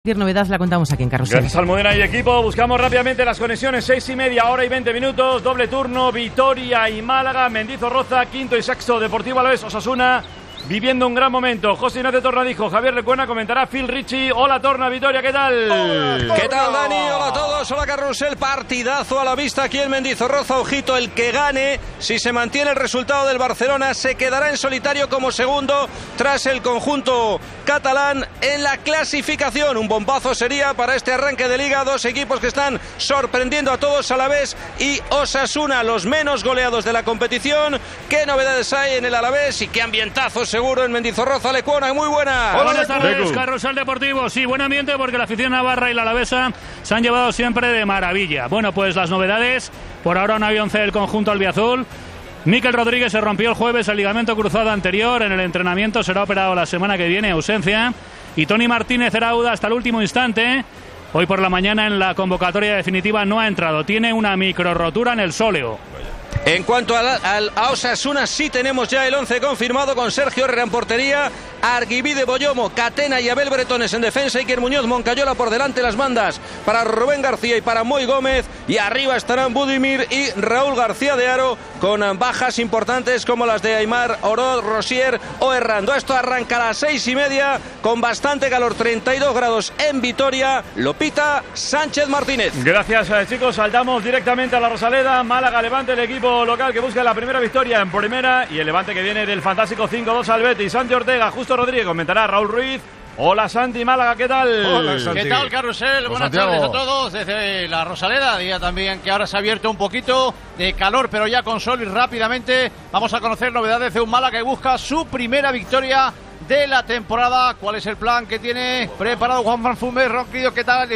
Cualquier novedad la contamos aquí en Carrusel. Gracias, Almudena y equipo. Buscamos rápidamente las conexiones. 6:30, hora y 20 minutos. Doble turno, Vitoria y Málaga. Mendizorroza, quinto y sexto. Deportivo Alavés, Osasuna. Viviendo un gran momento. José Ignacio Tornadijo, Javier Recuena, comentará Phil Richie. Hola Torna, Vitoria, ¿qué tal? Hola, ¿qué tal, Dani? Hola a todos, hola Carrusel. Partidazo a la vista aquí en Mendizorroza. Ojito, el que gane, si se mantiene el resultado del Barcelona, se quedará en solitario como segundo tras el conjunto catalán en la clasificación. Un bombazo sería para este arranque de liga. Dos equipos que están sorprendiendo a todos, Alavés y Osasuna, los menos goleados de la competición. ¿Qué novedades hay en el Alavés y qué ambientazo seguro en Mendizorroza? Lecuona, muy buena. Hola, buenas tardes, Carrusel Deportivo. Sí, buen ambiente porque la afición navarra y la alavesa se han llevado siempre de maravilla. Bueno, pues las novedades, por ahora un avión C del conjunto albiazul. Mikel Rodríguez se rompió el jueves el ligamento cruzado anterior. En el entrenamiento será operado la semana que viene, ausencia. Y Toni Martínez era duda hasta el último instante. Hoy por la mañana en la convocatoria definitiva no ha entrado. Tiene una micro rotura en el sóleo. En cuanto a Osasuna, sí tenemos ya el 11 confirmado con Sergio Herrera en portería, Arguibide, Boyomo, Catena y Abel Bretones en defensa, Iker Muñoz, Moncayola por delante, las bandas para Rubén García y para Moy Gómez, y arriba estarán Budimir y Raúl García de Haro, con bajas importantes como las de Aimar, Oroz, Rosier o Errando. Esto arranca a las 6:30 con bastante calor, 32 grados en Vitoria. Lo pita Sánchez Martínez. Gracias, chicos. Saltamos directamente a la Rosaleda. Málaga, Levante, el equipo local que busca la primera victoria en primera, y el Levante que viene del fantástico 5-2 al Betis. Santi Ortega, Justo Rodríguez, comentará Raúl Ruiz. Hola Santi, Málaga, ¿qué tal? Hola Santi. ¿Qué tal, Carrusel? Buenas tardes a todos desde la Rosaleda. Día también que ahora se ha abierto un poquito de calor, pero ya con sol, y rápidamente vamos a conocer novedades de un Málaga que busca su primera victoria de la temporada. ¿Cuál es el plan que tiene preparado Juan Fumes? Ronquillo, ¿qué tal?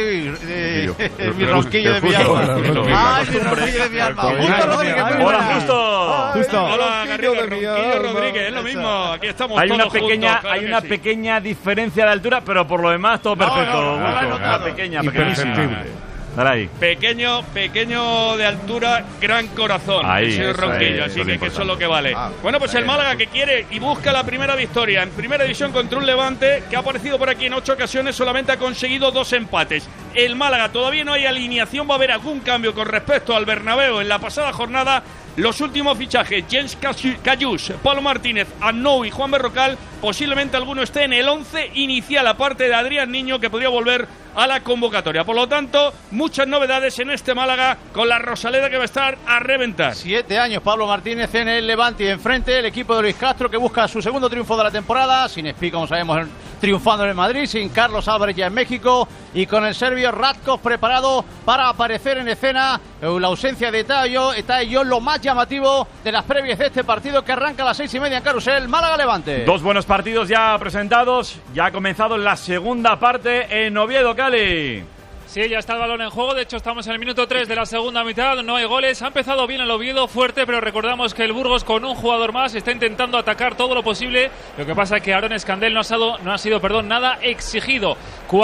Mi ronquillo de mi alma. Ay, mi ronquillo de mi alma. Justo Rodríguez. Hola, Justo. Hola, Ronquillo Rodríguez, es lo mismo. Aquí estamos Hay todos una pequeña, juntos, claro hay una sí. pequeña diferencia de altura, pero por lo demás todo perfecto. no, Una pequeña, pequeñísima. Dale ahí. Pequeño de altura, gran corazón. Ahí, Ese eso Ronquillo, es, así eso es que eso es lo importante. que vale. Bueno, pues el Málaga que quiere y busca la primera victoria en primera división contra un Levante que ha aparecido por aquí en 8 ocasiones, solamente ha conseguido 2 empates. El Málaga todavía no hay alineación, va a haber algún cambio con respecto al Bernabéu en la pasada jornada. Los últimos fichajes, Jens Cayús, Pablo Martínez, Arnau y Juan Berrocal, posiblemente alguno esté en el 11 inicial, aparte de Adrián Niño, que podría volver a la convocatoria. Por lo tanto, muchas novedades en este Málaga, con la Rosaleda que va a estar a reventar. 7 años Pablo Martínez en el Levante, y enfrente el equipo de Luis Castro, que busca su segundo triunfo de la temporada, sin Espí, como sabemos, triunfando en el Madrid, sin Carlos Álvarez ya en México, y con el serbio Radkov preparado para aparecer en escena. La ausencia de Tayo, lo más llamativo de las previas de este partido, que arranca a las 6:30 en Carrusel. Málaga-Levante. Dos buenos partidos ya presentados. Ya ha comenzado la segunda parte en Oviedo, Cali. Sí, ya está el balón en juego. De hecho, estamos en el minuto 3 de la segunda mitad. No hay goles. Ha empezado bien el Oviedo, fuerte, pero recordamos que el Burgos, con un jugador más, está intentando atacar todo lo posible. Lo que pasa es que Aaron Escandel no ha sido nada exigido.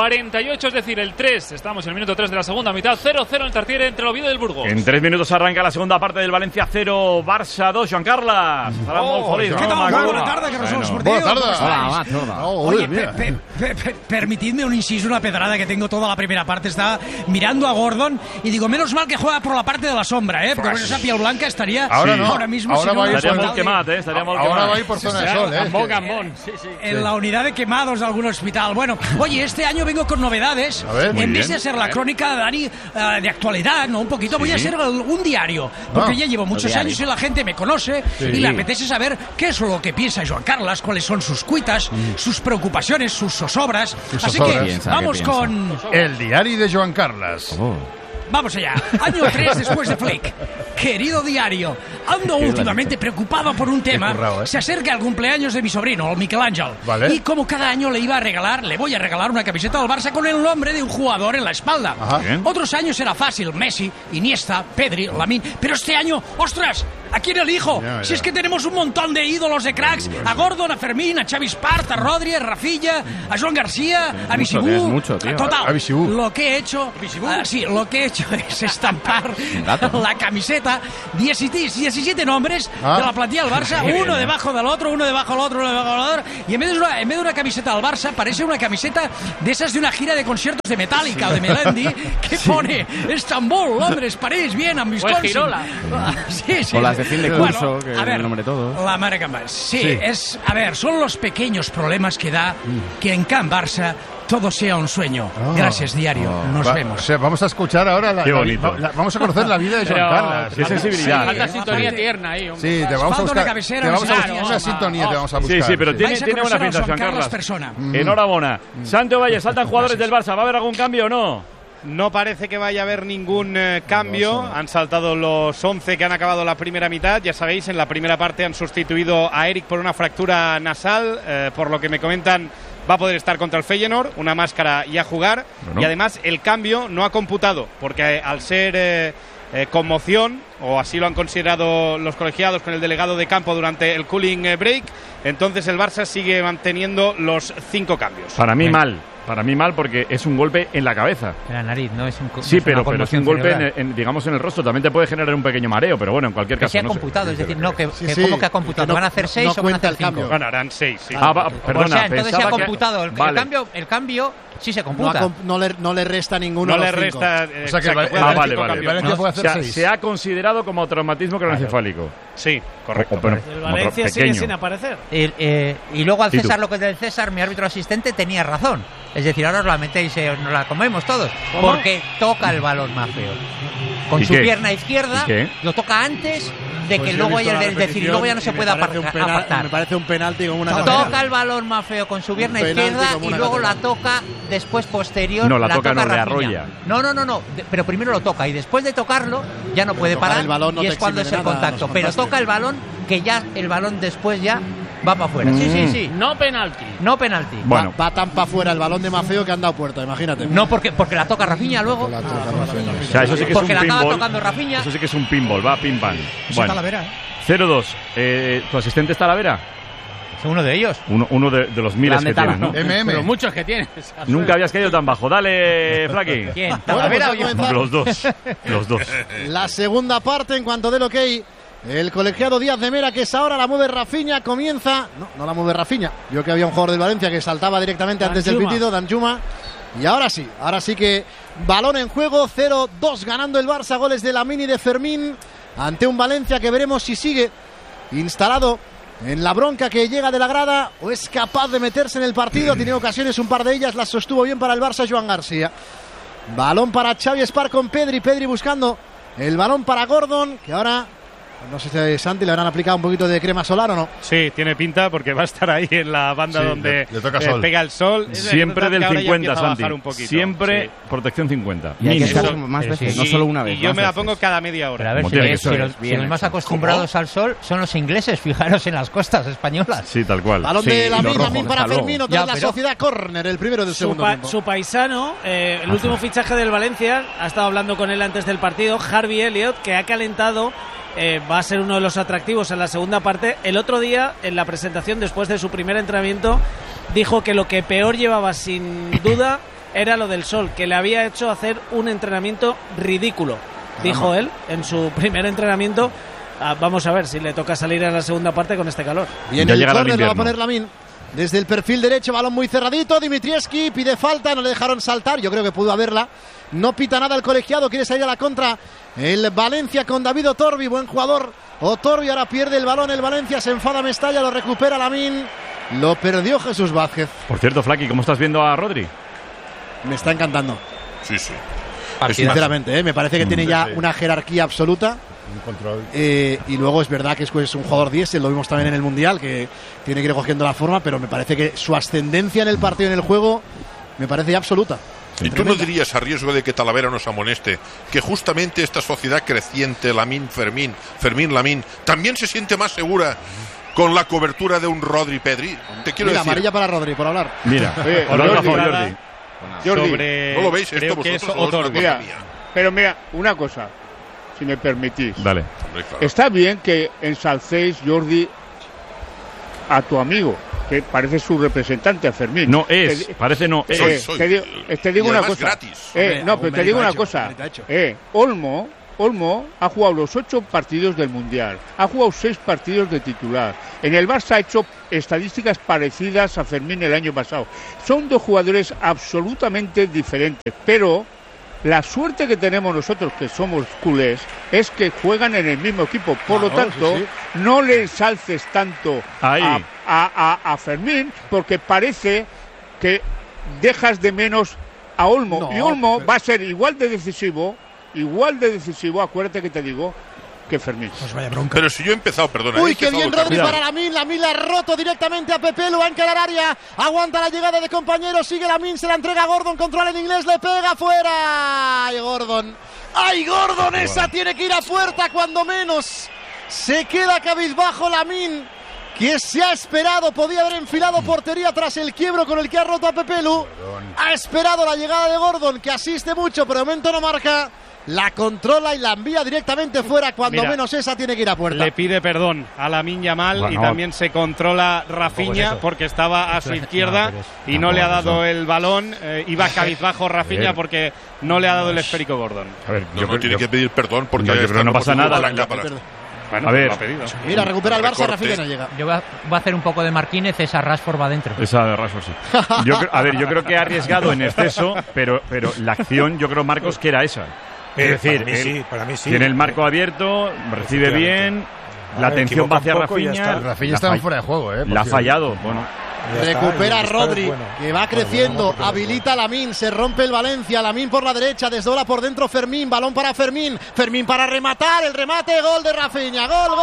48, es decir, el 3. Estamos en el minuto 3 de la segunda mitad. 0-0 en Tartiere entre el Oviedo y el Burgos. En 3 minutos arranca la segunda parte del Valencia 0, Barça 2. Joan Carles. ¿Qué tal? Buenas tardes, Carrusel Esportiu. Buenas tardes. Oye, permitidme un inciso, una pedrada que tengo toda la primera parte. Está mirando a Gordon y digo, menos mal que juega por la parte de la sombra, porque con esa piel blanca estaría ahora mismo. Ahora va a ir estaría molt quemat, estaría molt Ahora quemat. va a ir por zona de sol, Gambón. En la unidad de quemados de algún hospital. Bueno, oye, este año vengo con novedades. A ver, muy en vez bien. de ser la crónica de Dani de actualidad, ¿no? Un poquito, voy a ser un diario. Porque ya llevo muchos años y la gente me conoce y le apetece saber qué es lo que piensa Joan Carles, cuáles son sus cuitas, sus preocupaciones, sus zozobras. Así que vamos con El diario de Joan Carles. Vamos allá. Año 3 después de Flick. Querido diario, ando últimamente preocupado por un tema. Se acerca el cumpleaños de mi sobrino, el Miquel Ángel. Vale. Y como cada año le voy a regalar una camiseta del Barça con el nombre de un jugador en la espalda. Otros años era fácil, Messi, Iniesta, Pedri, Lamine. Pero este año, ¡ostras! ¿A quién elijo? Ya. Si es que tenemos un montón de ídolos de cracks. A Gordon, a Fermín, a Xavi Espart, a Rodri, a Rafilla, a Joan García, a Bisibú. Total, A Bisibú. lo que he hecho es estampar la camiseta 16 17 nombres de la plantilla del Barça, uno debajo del otro, uno debajo del otro, uno debajo del otro, y en vez de una camiseta del Barça, parece una camiseta de esas de una gira de conciertos de Metallica o de Melendi, que pone Estambul, Londres, París, Viena, Wisconsin. O las de fin de curso, que a ver, el nombre todo. La American Barça. Sí, son los pequeños problemas que da que en Can Barça todo sea un sueño. Gracias, diario. Nos vemos. O sea, vamos a escuchar ahora vamos a conocer la vida de Joan Carles. Qué sensibilidad. Falta sintonía tierna ahí. Sí, te vamos a buscar una sintonía, te vamos a buscar. Sí, pero tiene buena pinta Joan Carles. Enhorabuena. Santo Valle, saltan jugadores del Barça. ¿Va a haber algún cambio o no? No parece que vaya a haber ningún cambio. Han saltado los 11 que han acabado la primera mitad. Ya sabéis, en la primera parte han sustituido a Eric por una fractura nasal. Por lo que me comentan, va a poder estar contra el Feyenoord, una máscara y a jugar. Y además el cambio no ha computado, porque al ser conmoción, o así lo han considerado los colegiados con el delegado de campo durante el cooling break, entonces el Barça sigue manteniendo los 5 cambios. Para mí mal porque es un golpe en la cabeza. En la nariz, no es un Sí, pero es un golpe digamos en el rostro. También te puede generar un pequeño mareo, pero bueno, en cualquier caso. Que se ha computado, es decir, no, ¿cómo que ha computado? ¿Van a hacer 6 o van a hacer 5? Bueno, harán 6, sí. Perdona, o sea, entonces se ha computado. El cambio sí se computa. No le resta ninguno. No le resta. O sea que vale. Se ha considerado como traumatismo craneoencefálico. Sí, correcto. El Valencia sigue sin aparecer. Y luego al César lo que es del César, mi árbitro asistente tenía razón. Es decir, ahora os la metéis, nos la comemos todos. ¿Cómo? Porque toca el balón más feo. Con su pierna izquierda, lo toca antes de que luego luego ya no se puede apartar. Me parece un penalti como una toca el balón más feo con su pierna izquierda y luego la toca después posterior. No, la toca no le arrolla. No. Pero primero lo toca y después de tocarlo ya no puede parar y es cuando es el contacto. Pero toca el balón que ya el balón después ya va para afuera. Sí. No penalti. Bueno. Va tan para afuera el balón de Mafeo que han dado puerta, imagínate. No, porque la toca Rafinha luego. O sea, eso sí que es un pinball. La acaba tocando Rafinha. Eso sí que es un pinball, va pim pam. Bueno. 0-2. ¿Tu asistente está a la vera? Es uno de ellos. Uno de los miles que tienes, ¿no? Pero muchos que tienes. Nunca habías caído tan bajo. Dale, Flaki. ¿Quién? ¿Talavera o yo? Los dos. La segunda parte, en cuanto del ok, el colegiado Díaz de Mera, que es ahora, la mueve Rafinha, comienza. No la mueve Rafinha. Vio que había un jugador del Valencia que saltaba directamente antes del pitido, Danjuma. Y ahora sí que balón en juego, 0-2 ganando el Barça, goles de Lamine y de Fermín, ante un Valencia que veremos si sigue instalado en la bronca que llega de la grada o es capaz de meterse en el partido. Tiene ocasiones, un par de ellas las sostuvo bien para el Barça Joan García. Balón para Xavi Espar con Pedri buscando el balón para Gordon, que ahora... No sé si a Santi le habrán aplicado un poquito de crema solar o no. Sí, tiene pinta porque va a estar ahí en la banda donde le toca sol. Pega el sol. Siempre del 50, Santi. Siempre protección 50. Y hay que estar más veces, no solo una vez. Y yo me la pongo cada media hora. Pero a ver, si los más acostumbrados al sol son los ingleses, fijaros en las costas españolas. Sí, tal cual. Balón de Lamine para Fermín, otra la Sociedad, córner, el primero del segundo tiempo. Su paisano, el último fichaje del Valencia, ha estado hablando con él antes del partido, Harvey Elliott, que ha calentado. Va a ser uno de los atractivos en la segunda parte. El otro día, en la presentación después de su primer entrenamiento, dijo que lo que peor llevaba sin duda era lo del sol, que le había hecho hacer un entrenamiento ridículo. Dijo él en su primer entrenamiento. Vamos a ver si le toca salir en la segunda parte con este calor. Bien, el córner lo va a poner Lamine. Desde el perfil derecho, balón muy cerradito. Dimitrievski pide falta, no le dejaron saltar. Yo creo que pudo haberla. No pita nada el colegiado, quiere salir a la contra. El Valencia con David Otorbi, buen jugador. Otorbi ahora pierde el balón, el Valencia se enfada Mestalla, lo recupera Lamine. Lo perdió Jesús Vázquez. Por cierto, Flaki, ¿cómo estás viendo a Rodri? Me está encantando. Sí. Sinceramente, me parece que tiene ya una jerarquía absoluta. Y luego es verdad que es un jugador diésel, lo vimos también en el Mundial, que tiene que ir cogiendo la forma, pero me parece que su ascendencia en el partido, en el juego, me parece ya absoluta. ¿Y tú no dirías, a riesgo de que Talavera nos amoneste, que justamente esta sociedad creciente, Fermín Lamine, también se siente más segura con la cobertura de un Rodri Pedri? Te quiero decir. Amarilla para Rodri, por hablar. Mira, Jordi. ¿No lo veis esto vosotros? Pero mira, una cosa, si me permitís. Dale. Está bien que ensalcéis, Jordi, a tu amigo, que parece su representante, a Fermín. No es, parece no es. Te digo una cosa. Gratis. Pero te digo una cosa. Olmo Olmo ha jugado los 8 partidos del Mundial, ha jugado 6 partidos de titular. En el Barça ha hecho estadísticas parecidas a Fermín el año pasado. Son dos jugadores absolutamente diferentes, pero la suerte que tenemos nosotros, que somos culés, es que juegan en el mismo equipo. Por lo tanto, no le ensalces tanto a Fermín, porque parece que dejas de menos a Olmo. Y Olmo va a ser igual de decisivo, acuérdate que te digo, que Fermín. Pues vaya bronca. Pero si yo he empezado, perdona. Uy, qué bien Rodri para Lamine la ha roto directamente a Pepe, lo va a encarar área, aguanta la llegada de compañeros, sigue Lamine, se la entrega a Gordon, controla en inglés, le pega fuera. ¡Ay, Gordon! ¡Ay, Gordon! Esa tiene que ir a puerta cuando menos. Se queda cabizbajo Lamine, que se ha esperado, podía haber enfilado portería tras el quiebro con el que ha roto a Pepelu. Ha esperado la llegada de Gordon, que asiste mucho, pero de momento no marca. La controla y la envía directamente fuera, cuando menos esa tiene que ir a puerta. Le pide perdón a Lamine Yamal y también se controla Rafinha porque estaba a su izquierda y no le ha dado el balón. Iba cabizbajo Rafinha porque no le ha dado el esférico Gordon. A ver, no tiene que pedir perdón porque no pasa nada. Bueno, a ver, mira, recupera el Barça, Rafinha no llega. Yo voy a hacer un poco de Marquínez, esa Rashford va adentro. Esa de Rashford, sí. Yo creo que ha arriesgado en exceso, pero la acción, yo creo, Marcos, que era esa. Es decir, para mí sí. Tiene el marco abierto, recibe bien, la atención va hacia Rafinha. Rafinha estaba fuera de juego, La ha fallado, bueno. Recupera Rodri, que va creciendo, habilita a Lamine, se rompe el Valencia, Lamine por la derecha, desdobla por dentro Fermín, balón para Fermín para rematar, el remate, gol de Rafinha, gol.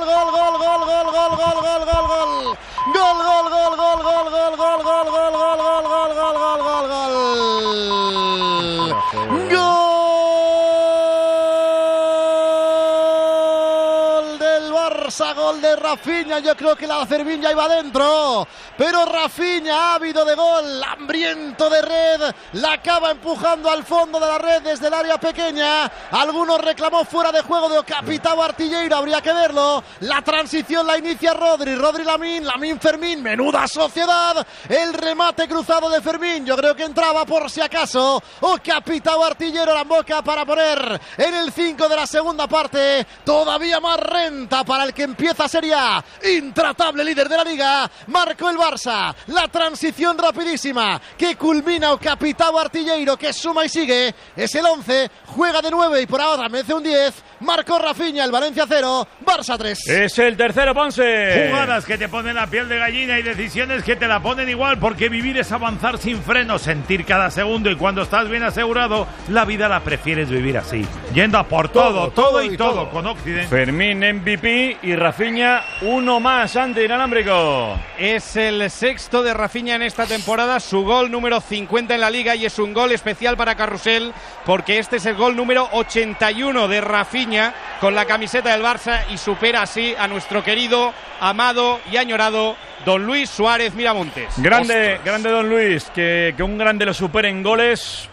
Gol de Rafinha, yo creo que la Fermín ya iba adentro, pero Rafinha, ávido de gol, hambriento de red, la acaba empujando al fondo de la red desde el área pequeña. Algunos reclamó fuera de juego de Capitão Artilheiro, habría que verlo. La transición la inicia Rodri Lamine Fermín, menuda sociedad, el remate cruzado de Fermín, yo creo que entraba por si acaso. Capitão Artilheiro la boca para poner en el 5 de la segunda parte, todavía más renta para el que empieza Serie A, intratable líder de la Liga. Marcó el Barça, la transición rapidísima que culmina Capitão Artilheiro, que suma y sigue, es el 11, juega de 9 y por ahora merece un 10. Marcó Rafinha, el Valencia 0, Barça 3. Es el tercero, Ponce. Jugadas que te ponen la piel de gallina y decisiones que te la ponen igual, porque vivir es avanzar sin freno, sentir cada segundo, y cuando estás bien asegurado, la vida la prefieres vivir así, yendo a por todo con Occident. Fermín MVP y Rafinha uno más ante inalámbrico. Es el sexto de Rafinha en esta temporada, su gol número 50 en la Liga, y es un gol especial para Carrusel porque este es el gol número 81 de Rafinha con la camiseta del Barça, y supera así a nuestro querido, amado y añorado Don Luis Suárez Miramontes. Grande Don Luis, que un grande lo supere en goles,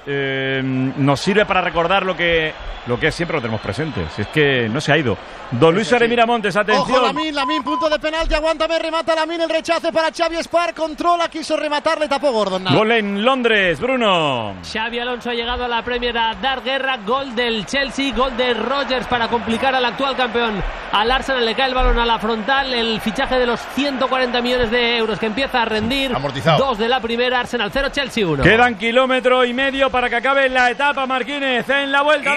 nos sirve para recordar lo que siempre lo tenemos presente. Si es que no se ha ido. Don Luis Suárez Miramontes, atención. Ojo, Lamine, punto de penalti, aguántame, remata Lamine, el rechace para Xavi Espar, controla, quiso rematar, le tapó Gordon. Nada. Gol en Londres, Bruno. Xavi Alonso ha llegado a la Premier a dar guerra, gol del Chelsea, gol de Rodgers para complicar al actual campeón. Al Arsenal le cae el balón a la frontal, el fichaje de los 140 millones de euros que empieza a rendir. Amortizado. 2 de la primera, Arsenal 0, Chelsea 1. Quedan kilómetro y medio para que acabe la etapa, Marquínez, en la vuelta,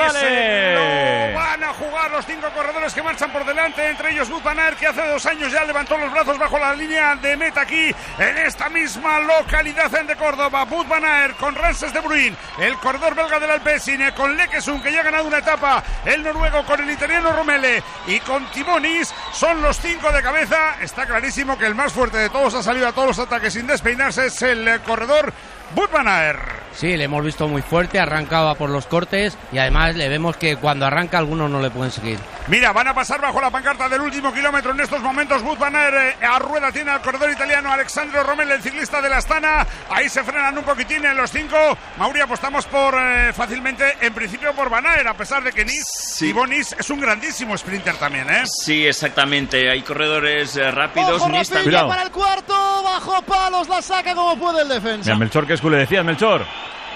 dale. Lo van a jugar los 5 corredores que marchan por delante, entre ellos Wout van Aert, que hace 2 años ya levantó los brazos bajo la línea de meta aquí, en esta misma localidad de Córdoba. Wout van Aert con Rances de Bruin, el corredor belga del Alpecin, con Lekesund, que ya ha ganado una etapa, el noruego con el italiano Romele y con Timonis, son los 5 de cabeza. Está clarísimo que el más fuerte de todos ha salido a todos los ataques sin despeinarse, es el corredor Wout van Aert. Sí, le hemos visto muy fuerte, arrancaba por los cortes y además le vemos que cuando arranca algunos no le pueden seguir. Mira, van a pasar bajo la pancarta del último kilómetro en estos momentos. Wout van Aert a rueda tiene al corredor italiano Alessandro Romele, el ciclista de la Astana. Ahí se frenan un poquitín en los 5. Mauri, apostamos por fácilmente, en principio, por van Aert, a pesar de que Thibaut Nice es un grandísimo sprinter también, ¿eh? Sí, exactamente. Hay corredores rápidos. Ojo, Rafinha para el cuarto, bajo palos, la saca como puede el defensa. Mira, Melchor, ¿qué es que le decías, Melchor?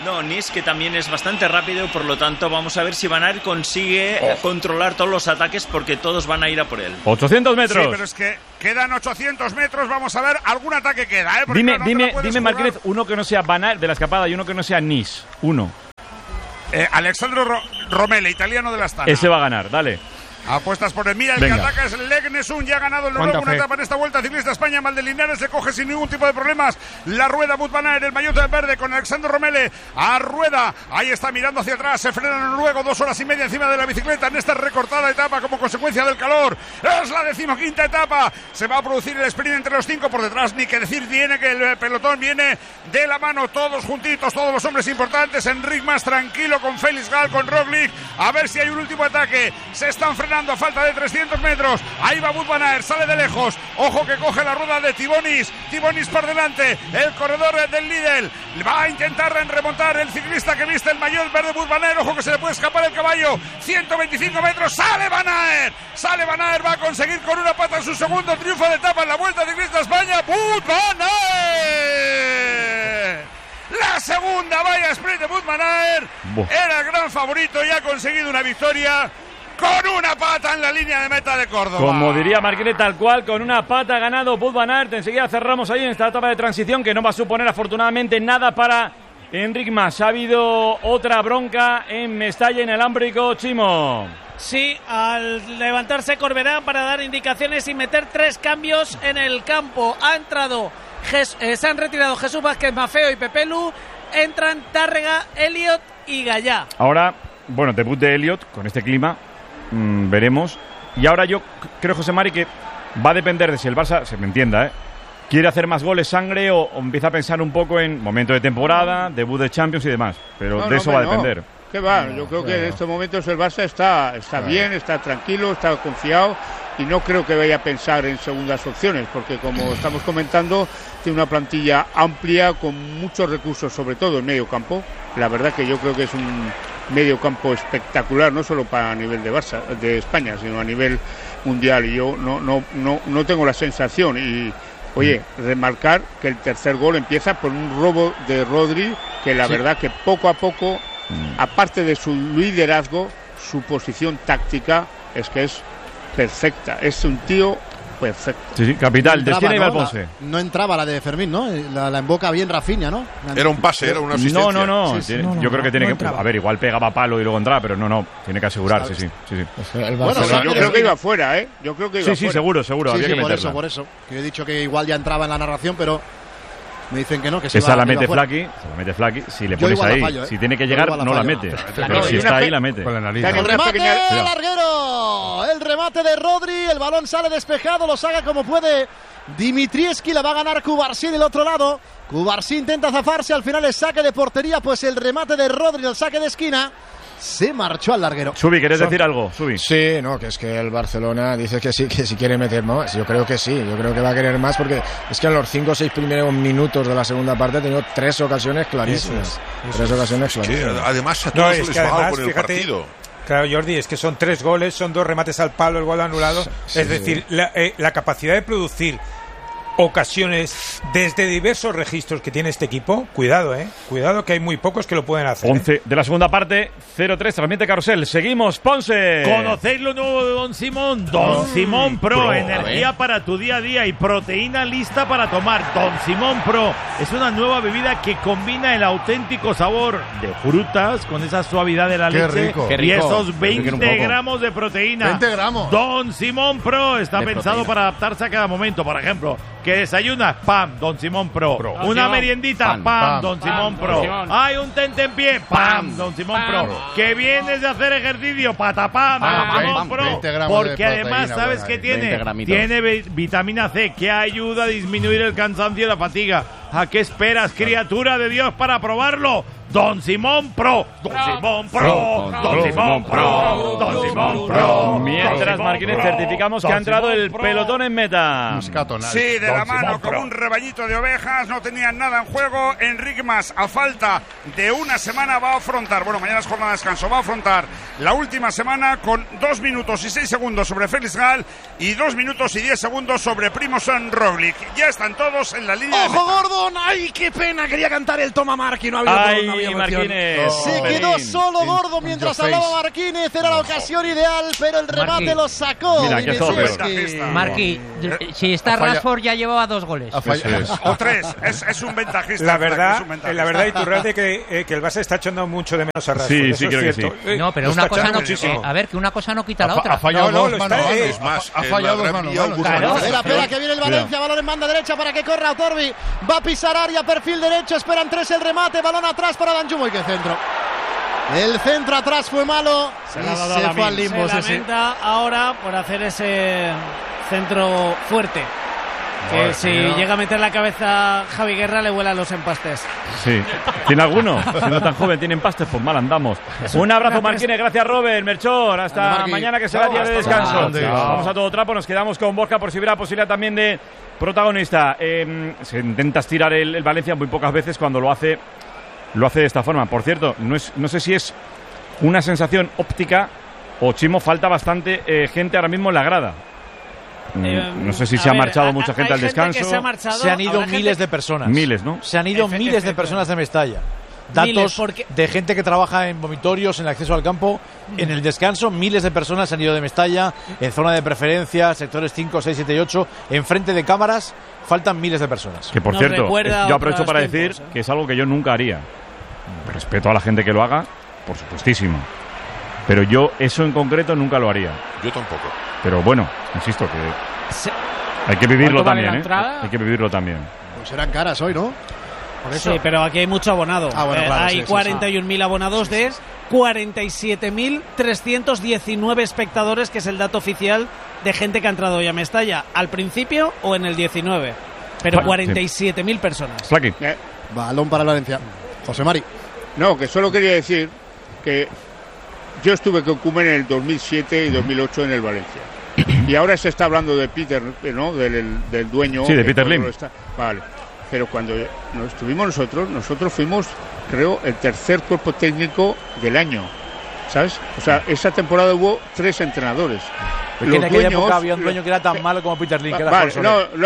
No, Nis, que también es bastante rápido, por lo tanto vamos a ver si Van Aert consigue controlar todos los ataques, porque todos van a ir a por él. 800 metros. Sí, pero es que quedan 800 metros, vamos a ver, algún ataque queda, ¿eh? Dime, Martínez, uno que no sea Van Aert de la escapada y uno que no sea Nis. Uno. Alessandro Romele, italiano de la Astana. Ese va a ganar, dale. Apuestas por el Mira, el que ataca es Legnesun, ya ha ganado el Noruego una etapa en esta Vuelta Ciclista España. Valdelinares se coge sin ningún tipo de problemas la rueda. Wout van Aert, el maillot de verde con Alexandro Romele a rueda, ahí está mirando hacia atrás, se frena el noruego, 2 horas y media encima de la bicicleta en esta recortada etapa como consecuencia del calor. Es la 15ª etapa, se va a producir el sprint entre los 5 por detrás, ni que decir viene que el pelotón viene de la mano, todos juntitos, todos los hombres importantes. Enric Mas tranquilo con Felix Gall, con Roglic, a ver si hay un último ataque. Se están frenando a falta de 300 metros. Ahí va Wout van Aert, sale de lejos. Ojo que coge la rueda de Tibonis. Tibonis por delante. El corredor del Lidl. Va a intentar remontar el ciclista que viste el maillot verde Wout van Aert. Ojo que se le puede escapar el caballo. 125 metros. Sale Van Aert. Sale Van Aert. Va a conseguir con una pata su segundo triunfo de etapa en la Vuelta Ciclista España. Wout van Aert. La segunda valla sprint de Wout van Aert. Era el gran favorito y ha conseguido una victoria con una pata en la línea de meta de Córdoba. Como diría Marquinhos, tal cual, con una pata ha ganado Wout van Aert. Enseguida cerramos ahí en esta etapa de transición que no va a suponer afortunadamente nada para Enric Mas. Ha habido otra bronca en Mestalla, en el Ámbrico, Chimo. Sí, al levantarse Corberán para dar indicaciones y meter 3 cambios en el campo. Se han retirado Jesús Vázquez, Mafeo y Pepelu. Entran Tárrega, Elliot y Gallá. Ahora, bueno, debut de Elliot con este clima. Veremos. Y ahora yo creo, José Mari, que va a depender de si el Barça, se me entienda, quiere hacer más goles sangre o empieza a pensar un poco en momento de temporada, debut de Champions y demás. Pero de eso va a depender. ¿Qué va? Yo creo que en estos momentos el Barça está bien, está tranquilo, está confiado y no creo que vaya a pensar en segundas opciones, porque como estamos comentando, tiene una plantilla amplia con muchos recursos, sobre todo en medio campo. La verdad que yo creo que es un medio campo espectacular, no solo para a nivel de Barça, de España, sino a nivel mundial, y yo no tengo la sensación. Y oye, remarcar que el tercer gol empieza por un robo de Rodri, que la verdad que poco a poco, aparte de su liderazgo, su posición táctica es que es perfecta, es un tío perfecto. Sí, capital, destina Ibar Ponce. No entraba la de Fermín, ¿no? La emboca bien Rafinha, ¿no? Era un pase, era una asistencia. No. Yo creo que tiene que... A ver, igual pegaba palo y luego entraba, pero no. Tiene que asegurarse, sí. Bueno, yo creo que iba fuera, ¿eh? Yo creo que iba fuera. Sí, seguro. Había que meterla. Por eso. Que he dicho que igual ya entraba en la narración, pero me dicen que no, que esa la mete Flaky, si le pones ahí, si tiene que llegar, no la mete. Pero si está ahí, la mete. El remate larguero, el remate de Rodri, el balón sale despejado, lo saca como puede Dimitrievski, la va a ganar Cubarsí del otro lado. Cubarsí intenta zafarse, al final es saque de portería, pues el remate de Rodri, el saque de esquina, se marchó al larguero. Subi, ¿querés decir algo? Subi. Sí, no, que es que el Barcelona dice que sí, que si quiere meter más. Yo creo que sí, yo creo que va a querer más porque es que en los 5 o 6 primeros minutos de la segunda parte ha tenido 3 ocasiones clarísimas. Además, a todos les va con el partido. Claro, Jordi, es que son 3 goles, son 2 remates al palo, el gol anulado. Es decir, la capacidad de producir ocasiones desde diversos registros que tiene este equipo, cuidado, cuidado, que hay muy pocos que lo pueden hacer. 11 de la segunda parte, 0-3, transmite Carrusel. Seguimos, Ponce. ¿Conocéis lo nuevo de Don Simón? Don Simón Pro, energía para tu día a día y proteína lista para tomar. Don Simón Pro es una nueva bebida que combina el auténtico sabor de frutas con esa suavidad de la leche y esos 20 gramos de proteína. 20 gramos. Don Simón Pro está pensado para adaptarse a cada momento. Por ejemplo, que desayunas, ¡pam! Don Simón Pro. Una meriendita, ¡pam! Don Simón Pro. Hay un tentempié, ¡pam! Don Simón Pro. Que vienes de hacer ejercicio, ¡patapam! Don Simón Pro. Porque además, ¿sabes qué tiene? Tiene vitamina C, que ayuda a disminuir el cansancio y la fatiga. ¿A qué esperas, criatura de Dios, para probarlo? Don Simón Pro. Don Simón Pro. Don Simón Pro. Don Simón Pro. Mientras, Marquínez, certificamos que ha entrado el pelotón en meta. Sí, de la mano, como un rebañito de ovejas, no tenían nada en juego. Enric Mas, a falta de una semana, va a afrontar, mañana es jornada de descanso, va a afrontar la última semana con 2 minutos y 6 segundos sobre Felix Gall y 2 minutos y 10 segundos sobre Primož Roglic. Ya están todos en la línea de meta. ¡Ojo, Gordon! ¡Ay, qué pena! Quería cantar el Toma Mark y no ha habido. Marquín Martínez. Se quedó solo Gordo mientras hablaba Marquínez. Era la ocasión ideal, pero el remate lo sacó. Mira, que Marquí, si está Rashford ya llevaba 2 goles. O 3. Es un ventajista. La verdad, Iturralde, que el Barça está echando mucho de menos a Rashford. Sí, creo que sí. No, pero una cosa no, a ver, que una cosa no quita la otra. Ha fallado dos manos. Es más, ha fallado 2 manos. Espera, que viene el Valencia. Balón en banda derecha para que corra Otorbi. Va a pisar área, perfil derecho. Esperan 3 el remate. Balón atrás para Danjuma. Y que centro. El centro atrás fue malo. Se fue al limbo. Se lamenta ahora por hacer ese centro fuerte. Que si llega a meter la cabeza Javi Guerra le vuelan los empastes. Sí. ¿Tiene alguno? Siendo tan joven tiene empastes, pues mal andamos. Un abrazo Marquínez, gracias Robert, Melchor. Hasta mañana que será día de descanso. Vamos a todo trapo, nos quedamos con Borja por si hubiera posibilidad también de protagonista. Se intenta estirar el Valencia muy pocas veces, cuando lo hace de esta forma. Por cierto, no sé si es una sensación óptica o, Chimo, falta bastante gente ahora mismo en la grada. No sé si se ha marchado mucha gente al descanso. Se han ido miles de personas. Miles, ¿no? Se han ido miles de personas de Mestalla. Datos de gente que trabaja en vomitorios, en el acceso al campo. En el descanso, miles de personas se han ido de Mestalla, en zona de preferencia, sectores 5, 6, 7 y 8. Enfrente de cámaras faltan miles de personas. Que, por cierto, yo aprovecho para decir que es algo que yo nunca haría. Respeto a la gente que lo haga, por supuestísimo. Pero yo eso en concreto nunca lo haría. Yo tampoco. Pero bueno, insisto que hay que vivirlo también, Hay que vivirlo también. Pues serán caras hoy, ¿no? Por eso. Sí, pero aquí hay mucho abonado. Claro, hay 41.000 abonados de 47.319 espectadores, que es el dato oficial de gente que ha entrado hoy a Mestalla, al principio o en el 19. Pero 47.000 personas. Balón para Valencia. José Mari. No, que solo quería decir que yo estuve con Koeman en el 2007 y 2008 en el Valencia. Y ahora se está hablando de Peter, ¿no? Del dueño. Sí, de Peter Lim. Vale. Pero cuando estuvimos nosotros fuimos, creo, el tercer cuerpo técnico del año. ¿Sabes? O sea, esa temporada hubo 3 entrenadores. Porque en aquella época había un dueño que era tan malo como Peter Lim, que era vale,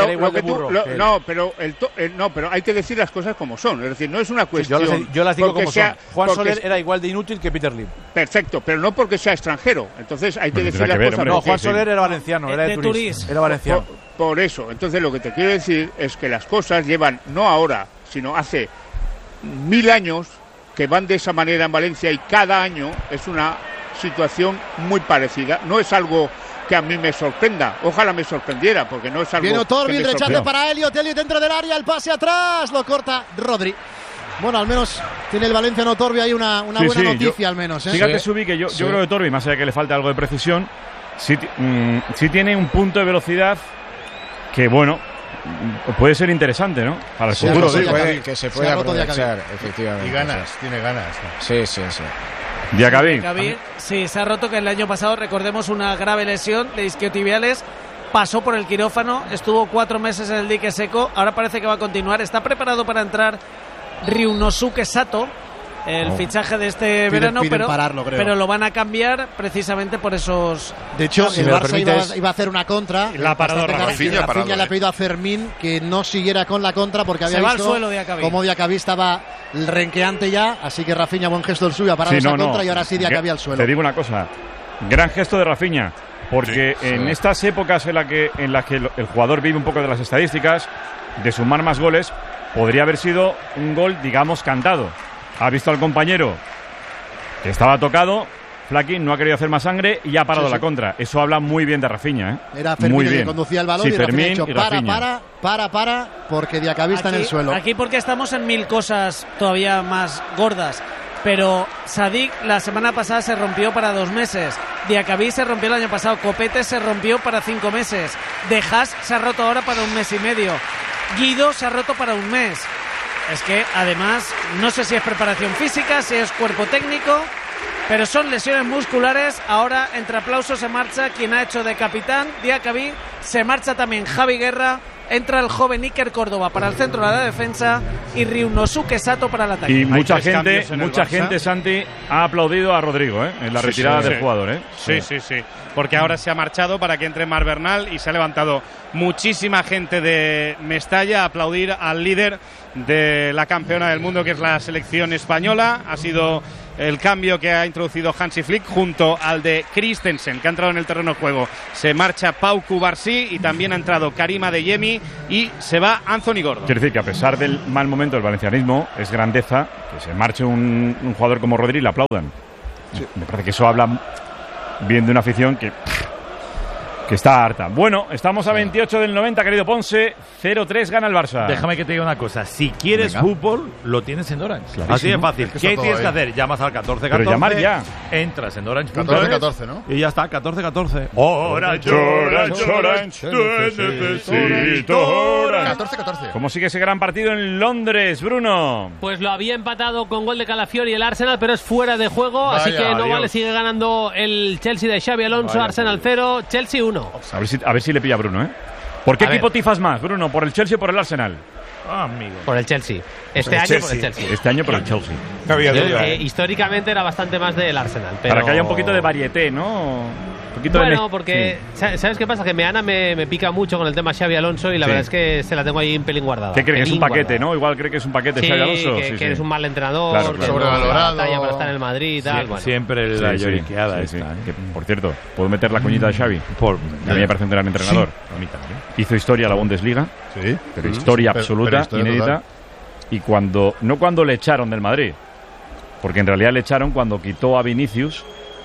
pero hay que decir las cosas como son. Es decir, no es una cuestión. Yo las digo como son. Juan Soler era igual de inútil que Peter Lim. Perfecto, pero no porque sea extranjero. Entonces hay que decir las cosas. No, Juan Soler era valenciano, era de Turís. Era valenciano. Por eso, entonces lo que te quiero decir es que las cosas llevan, no ahora, sino hace 1000 años, que van de esa manera en Valencia, y cada año es una situación muy parecida. No es algo que a mí me sorprenda, ojalá me sorprendiera, porque no es algo. Viene Otorbi, el rechace para Elliot dentro del área, el pase atrás, lo corta Rodri. Bueno, al menos tiene el Valencia en Otorbi ahí una buena noticia, al menos. Fíjate, Subi, que yo creo que Otorbi, más allá de que le falta algo de precisión, sí tiene un punto de velocidad que, bueno, puede ser interesante, ¿no? Para el futuro. Que se puede aprovechar, efectivamente. Y ganas, tiene ganas. Sí. Diacabí. Sí, se ha roto, que el año pasado, recordemos, una grave lesión de isquiotibiales. Pasó por el quirófano, estuvo 4 meses en el dique seco. Ahora parece que va a continuar. Está preparado para entrar Ryunosuke Sato, el fichaje de este verano, pero lo van a cambiar precisamente por esos. De hecho, el Barça iba a hacer una contra. Rafinha le ha pedido a Fermín que no siguiera con la contra, porque había visto cómo Diacabí estaba renqueante ya. Así que Rafinha, buen gesto el suyo, ha parado esa contra, y ahora sí Diacabí al suelo. Te digo una cosa, gran gesto de Rafinha, porque en estas épocas en las que el jugador vive un poco de las estadísticas, de sumar más goles, podría haber sido un gol, digamos, cantado. Ha visto al compañero que estaba tocado, Flaky no ha querido hacer más sangre y ha parado la contra. Eso habla muy bien de Rafinha, ¿eh? Era Fermín muy el bien. que conducía el balón, y Fermín ha dicho, para, porque Diacabí está en el suelo. Aquí porque estamos en 1000 cosas todavía más gordas. Pero Sadik la semana pasada se rompió para 2 meses. Diacabí se rompió el año pasado. Copete se rompió para 5 meses. De Haas se ha roto ahora para 1 mes y medio. Guido se ha roto para 1 mes. Es que además no sé si es preparación física, si es cuerpo técnico, pero son lesiones musculares. Ahora, entre aplausos, se marcha quien ha hecho de capitán, Diacabí. Se marcha también Javi Guerra. Entra el joven Iker Córdoba para el centro de la defensa y Ryunosuke Sato para el ataque. Y mucha gente, Santi, ha aplaudido a Rodrigo en la retirada del jugador. Sí. Porque ahora se ha marchado para que entre Marc Bernal y se ha levantado muchísima gente de Mestalla a aplaudir al líder de la campeona del mundo, que es la selección española. Ha sido el cambio que ha introducido Hansi Flick junto al de Christensen, que ha entrado en el terreno de juego. Se marcha Pau Cubarsí y también ha entrado Karim Adeyemi y se va Anthony Gordon. Quiere decir que a pesar del mal momento del valencianismo, es grandeza que se marche un jugador como Rodri y le aplaudan. Sí. Me parece que eso habla bien de una afición que está harta. Bueno, estamos a 28 del 90, querido Ponce. 0-3 gana el Barça. Déjame que te diga una cosa. Si quieres fútbol, lo tienes en Orange. Clarísimo. Así de fácil. ¿Qué tienes que hacer? Llamas al 1414. Pero llamar ya. Entras en Orange. 1414, ¿no? Y ya está, 1414. Orange. Necesito Orange. 1414. ¿Cómo sigue ese gran partido en Londres, Bruno? Pues lo había empatado con gol de Calafiori el Arsenal, pero es fuera de juego. Así que no vale, sigue ganando el Chelsea de Xabi Alonso. Arsenal 0, Chelsea 1. A ver si le pilla a Bruno, ¿Por qué equipo tifas más, Bruno? ¿Por el Chelsea o por el Arsenal? Amigo. Por el Chelsea. Este año por el Chelsea. Este año por el Chelsea. No había duda. Históricamente era bastante más del Arsenal. Pero... Para que haya un poquito de varieté, ¿no? Bueno, porque ¿sabes qué pasa? Que Meana me pica mucho con el tema Xabi Alonso y la verdad es que se la tengo ahí un pelín guardada. ¿Qué cree que es un paquete, no? Igual cree que es un paquete Xabi Alonso. Que eres un mal entrenador, sobrevalorado, para estar en el Madrid y tal. Siempre la lloriqueada esta. Que, por cierto, ¿puedo meter la cuñita de Xavi? A mí me parece un gran entrenador. A mí también. Hizo historia la Bundesliga, pero historia absoluta, inédita. Total. Y no cuando le echaron del Madrid, porque en realidad le echaron cuando quitó a Vinicius,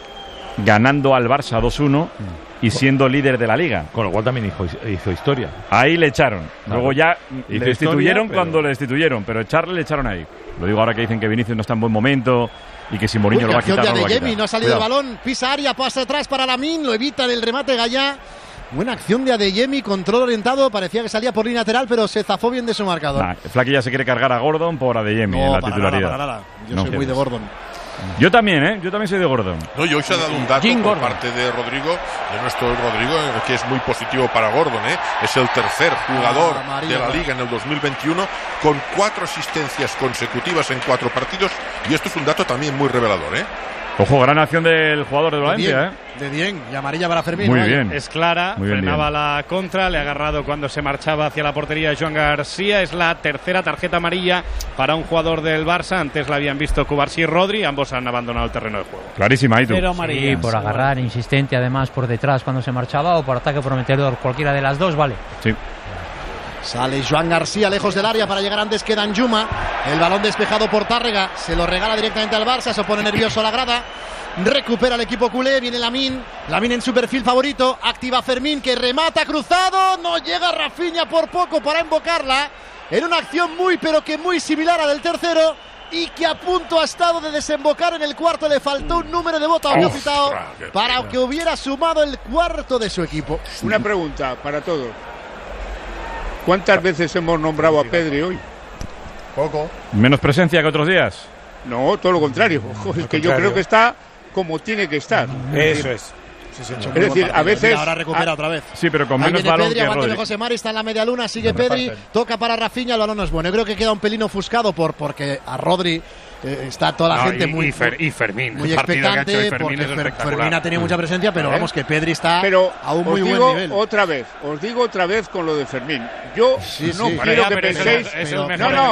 ganando al Barça 2-1 y siendo líder de la Liga. Con lo cual también hizo historia. Ahí le echaron. Luego ya le destituyeron cuando le destituyeron, pero echarle le echaron ahí. Lo digo ahora que dicen que Vinicius no está en buen momento y que si Mourinho lo va a quitar, no lo va a quitar. No ha salido el balón, pisa área, pasa atrás para Lamine, lo evita el remate Gallá. Buena acción de Adeyemi, control orientado, parecía que salía por línea lateral, pero se zafó bien de su marcador. Flaky ya se quiere cargar a Gordon por Adeyemi en la titularidad. Nada. Yo soy muy de Gordon. Yo también, yo también soy de Gordon. No, y hoy se ha dado un dato por parte de Rodrigo, de nuestro Rodrigo, que es muy positivo para Gordon, Es el tercer jugador de la Liga en el 2021 con 4 asistencias consecutivas en 4 partidos, y esto es un dato también muy revelador, Ojo, gran acción del jugador de Valencia, De bien, y amarilla para Fermín. Muy bien. Es clara, frenaba la contra, le ha agarrado cuando se marchaba hacia la portería Joan García. Es la tercera tarjeta amarilla para un jugador del Barça. Antes la habían visto Cubarsí y Rodri, ambos han abandonado el terreno de juego. Clarísima, ¿y tú? Sí, por agarrar, insistente además por detrás cuando se marchaba o por ataque prometedor, cualquiera de las dos, vale. Sí. Sale Joan García lejos del área para llegar antes que Danjuma. El balón despejado por Tárrega. Se lo regala directamente al Barça. Se pone nervioso a la grada. Recupera el equipo culé. Viene Lamine. Lamine en su perfil favorito. Activa Fermín que remata cruzado. No llega Rafinha por poco para invocarla. En una acción muy pero que muy similar a del tercero. Y que a punto ha estado de desembocar en el cuarto. Le faltó un número de bota pitado para que hubiera sumado el cuarto de su equipo. Una pregunta para todos. ¿Cuántas veces hemos nombrado a Pedri hoy? Poco. ¿Menos presencia que otros días? No, todo lo contrario. Es que yo creo que está como tiene que estar. Eso es. Es decir, a veces... Ahora recupera otra vez. Sí, pero con menos balón Pedri, que Rodri. José Mari está en la media luna, sigue Pedri, toca para Rafinha, el balón no es bueno. Yo creo que queda un pelín ofuscado porque a Rodri está toda la gente muy Fermín, muy expectante, porque Fermín ha tenido mucha presencia, pero vamos que Pedri está a un muy buen nivel. Os digo otra vez con lo de Fermín. Yo no quiero que penséis... Yo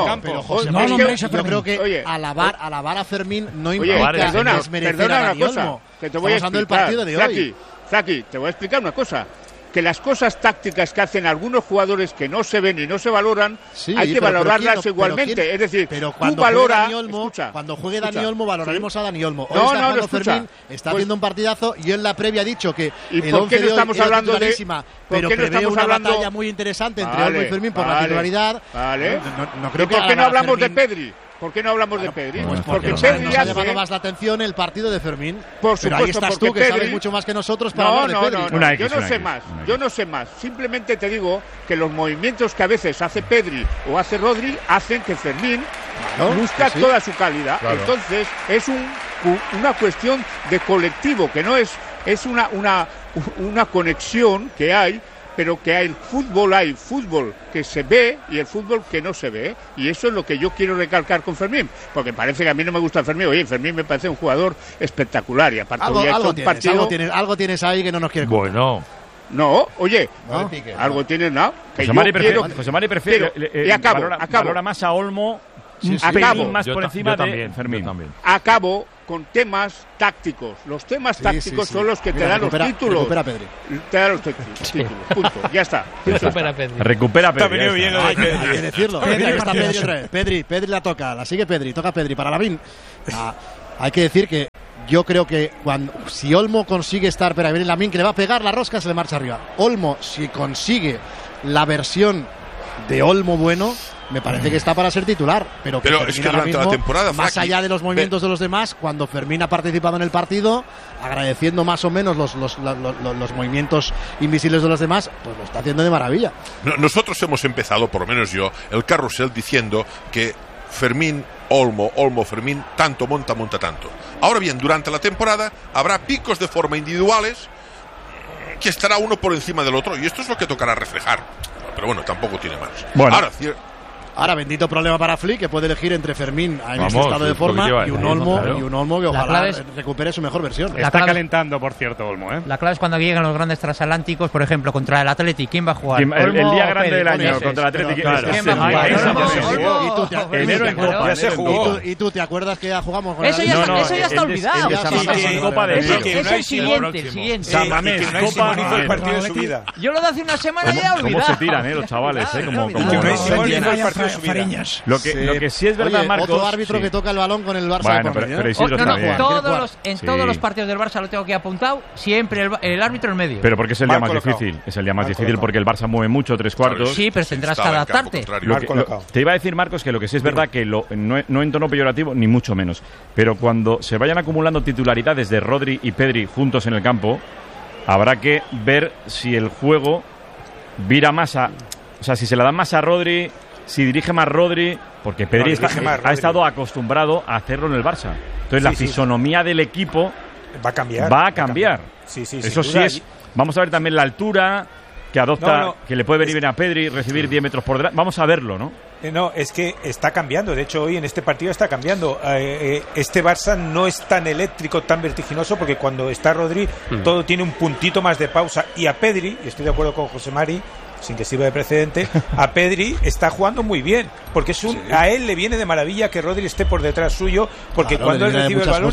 creo que alabar a Fermín no implica desmerecer a Dani Olmo. Que te voy a explicar, el partido de hoy. Zaki, te voy a explicar una cosa. Que las cosas tácticas que hacen algunos jugadores que no se ven y no se valoran, hay que valorarlas igualmente. Es decir, pero cuando tú valora... Cuando juegue Dani Olmo, valoraremos a Dani Olmo. Hoy Fermín está haciendo un partidazo y en la previa ha dicho que el 11 de hoy estamos hablando pero prevé una batalla muy interesante entre Olmo y Fermín por la titularidad. No creo que ¿por qué no hablamos de Pedri? ¿Por qué no hablamos de Pedri? Pues porque Pedri nos ha llamado más la atención el partido de Fermín. Por supuesto, pero ahí estás tú, que sabes mucho más que nosotros para hablar de Pedri. Yo no sé más. Simplemente te digo que los movimientos que a veces hace Pedri o hace Rodri hacen que Fermín busca toda su calidad. Claro. Entonces es una cuestión de colectivo, que no es una conexión que hay pero que hay fútbol que se ve y el fútbol que no se ve, y eso es lo que yo quiero recalcar con Fermín, porque parece que a mí no me gusta Fermín. Oye, Fermín me parece un jugador espectacular, y aparte algo tienes ahí que no nos quiere contar. Bueno. No, oye, ¿no? Algo tienes, ¿no? José Mari prefiere y acabo. Valora más a Olmo, más por encima de Fermín. Acabo con temas tácticos. Los temas tácticos son los que te dan los títulos. Recupera Pedri. Te dan los títulos. Punto. Ya está. Recupera Pedri. Está bien hay que decirlo. Pedri la toca. La sigue Pedri. Toca Pedri para Lavín. Hay que decir que yo creo que si Olmo consigue estar, pero viene Lamin que le va a pegar la rosca, se le marcha arriba. Olmo, si consigue la versión de Olmo bueno, me parece que está para ser titular. Pero es que durante la temporada, más allá de los movimientos de los demás, cuando Fermín ha participado en el partido, agradeciendo más o menos los movimientos invisibles de los demás, pues lo está haciendo de maravilla. Nosotros hemos empezado, por lo menos yo, el carrusel diciendo que Fermín, Olmo, Fermín, tanto monta tanto. Ahora bien, durante la temporada habrá picos de forma individuales que estará uno por encima del otro, y esto es lo que tocará reflejar. Pero bueno, tampoco tiene más. Bueno. Ahora, bendito problema para Flick, que puede elegir entre Fermín en este estado de forma y un Olmo que ojalá recupere su mejor versión. Está calentando, por cierto, Olmo. La clave es cuando lleguen los grandes transatlánticos, por ejemplo, contra el Athletic. ¿Quién va a jugar? El día grande del año contra el Athletic. ¿Y tú te acuerdas que ya jugamos con eso? Eso ya está olvidado. Es el siguiente. Yo lo de hace una semana ya he olvidado. ¿Cómo se tiran los chavales? Lo que sí es verdad, Marcos. Otro árbitro que toca el balón con el Barça. Todos los partidos del Barça lo tengo que apuntado, siempre el árbitro en medio. Pero porque es el día más difícil. Es el día más difícil porque el Barça mueve mucho, 3/4. Sí, pero tendrás que adaptarte. Te iba a decir, Marcos, que lo que sí es verdad que no en tono peyorativo, ni mucho menos. Pero cuando se vayan acumulando titularidades de Rodri y Pedri juntos en el campo, habrá que ver si el juego vira más a... O sea, si se la dan más a Rodri, si dirige más Rodri, porque Pedri ha estado acostumbrado a hacerlo en el Barça. Entonces la fisonomía del equipo va a cambiar. Eso sí es. Vamos a ver también la altura que adopta, que le puede venir bien a Pedri, recibir 10 metros por delante. Vamos a verlo, ¿no? No, es que está cambiando. De hecho, hoy en este partido está cambiando. Este Barça no es tan eléctrico, tan vertiginoso, porque cuando está Rodri, todo tiene un puntito más de pausa. Y a Pedri, y estoy de acuerdo con José Mari, sin que sirva de precedente, a Pedri está jugando muy bien, porque a él le viene de maravilla que Rodri esté por detrás suyo, porque cuando él recibe el balón,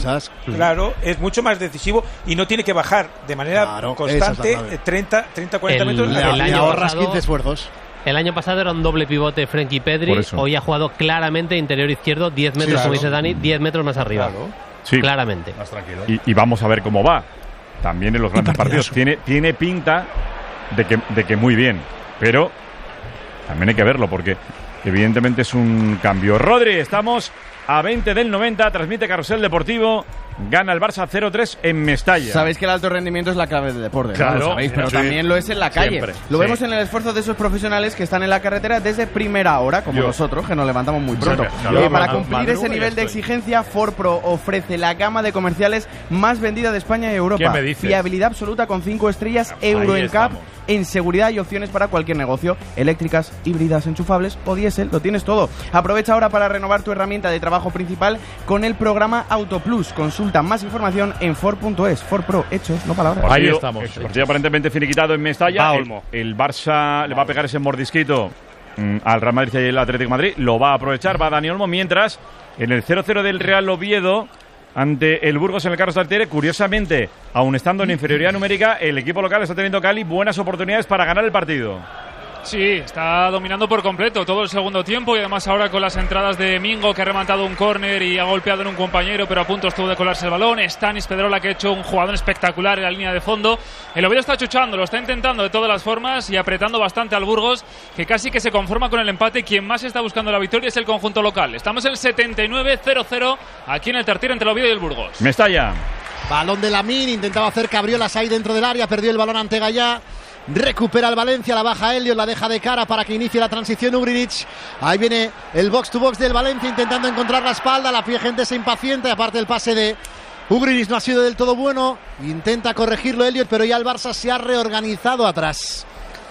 es mucho más decisivo y no tiene que bajar de manera constante 30-40 metros. Le ahorras 15 esfuerzos. El año pasado era un doble pivote Frenkie Pedri, hoy ha jugado claramente interior izquierdo, 10 metros, como dice Dani, 10 metros más arriba. Sí. Claramente. Más tranquilo. Y vamos a ver cómo va. También en los grandes partidos. Tiene pinta de que muy bien. Pero también hay que verlo porque evidentemente es un cambio. Rodri, estamos a 20 del 90, transmite Carrusel Deportivo, gana el Barça 0-3 en Mestalla. Sabéis que el alto rendimiento es la clave del deporte, claro, ¿no? Lo sabéis, pero también lo es en la calle. Siempre, lo vemos en el esfuerzo de esos profesionales que están en la carretera desde primera hora, como nosotros, que nos levantamos muy pronto. Para cumplir ese nivel de exigencia, Ford Pro ofrece la gama de comerciales más vendida de España y Europa. ¿Qué me dices? Fiabilidad absoluta con 5 estrellas, Euro NCAP, en seguridad y opciones para cualquier negocio, eléctricas, híbridas, enchufables o diésel, lo tienes todo. Aprovecha ahora para renovar tu herramienta de trabajo principal con el programa AutoPlus. Consulta más información en Ford.es. Ford Pro, hechos, no palabras. Ahí estamos. Partido aparentemente finiquitado en Mestalla. El Barça le va a pegar ese mordisquito al Real Madrid y el Atlético de Madrid. Lo va a aprovechar, va Dani Olmo. Mientras, en el 0-0 del Real Oviedo ante el Burgos en el Carlos Tartiere, curiosamente, aun estando en inferioridad numérica, el equipo local está teniendo Cali buenas oportunidades para ganar el partido. Sí, está dominando por completo todo el segundo tiempo y además ahora con las entradas de Mingo, que ha rematado un córner y ha golpeado en un compañero, pero a punto estuvo de colarse el balón. Stanis Pedrola, que ha hecho un jugador espectacular en la línea de fondo. El Oviedo está chuchando, lo está intentando de todas las formas y apretando bastante al Burgos, que casi que se conforma con el empate. Quien más está buscando la victoria es el conjunto local. Estamos en el 79-0-0 aquí en el Tartiere entre el Oviedo y el Burgos. Mestalla. Balón de Lamin, intentaba hacer cabriolas ahí dentro del área, perdió el balón ante Gallá. Recupera el Valencia, la baja Elliot, la deja de cara para que inicie la transición Ugrinic. Ahí viene el box to box del Valencia intentando encontrar la espalda, la gente se impacienta, aparte el pase de Ugrinic no ha sido del todo bueno, intenta corregirlo Elliot, pero ya el Barça se ha reorganizado atrás.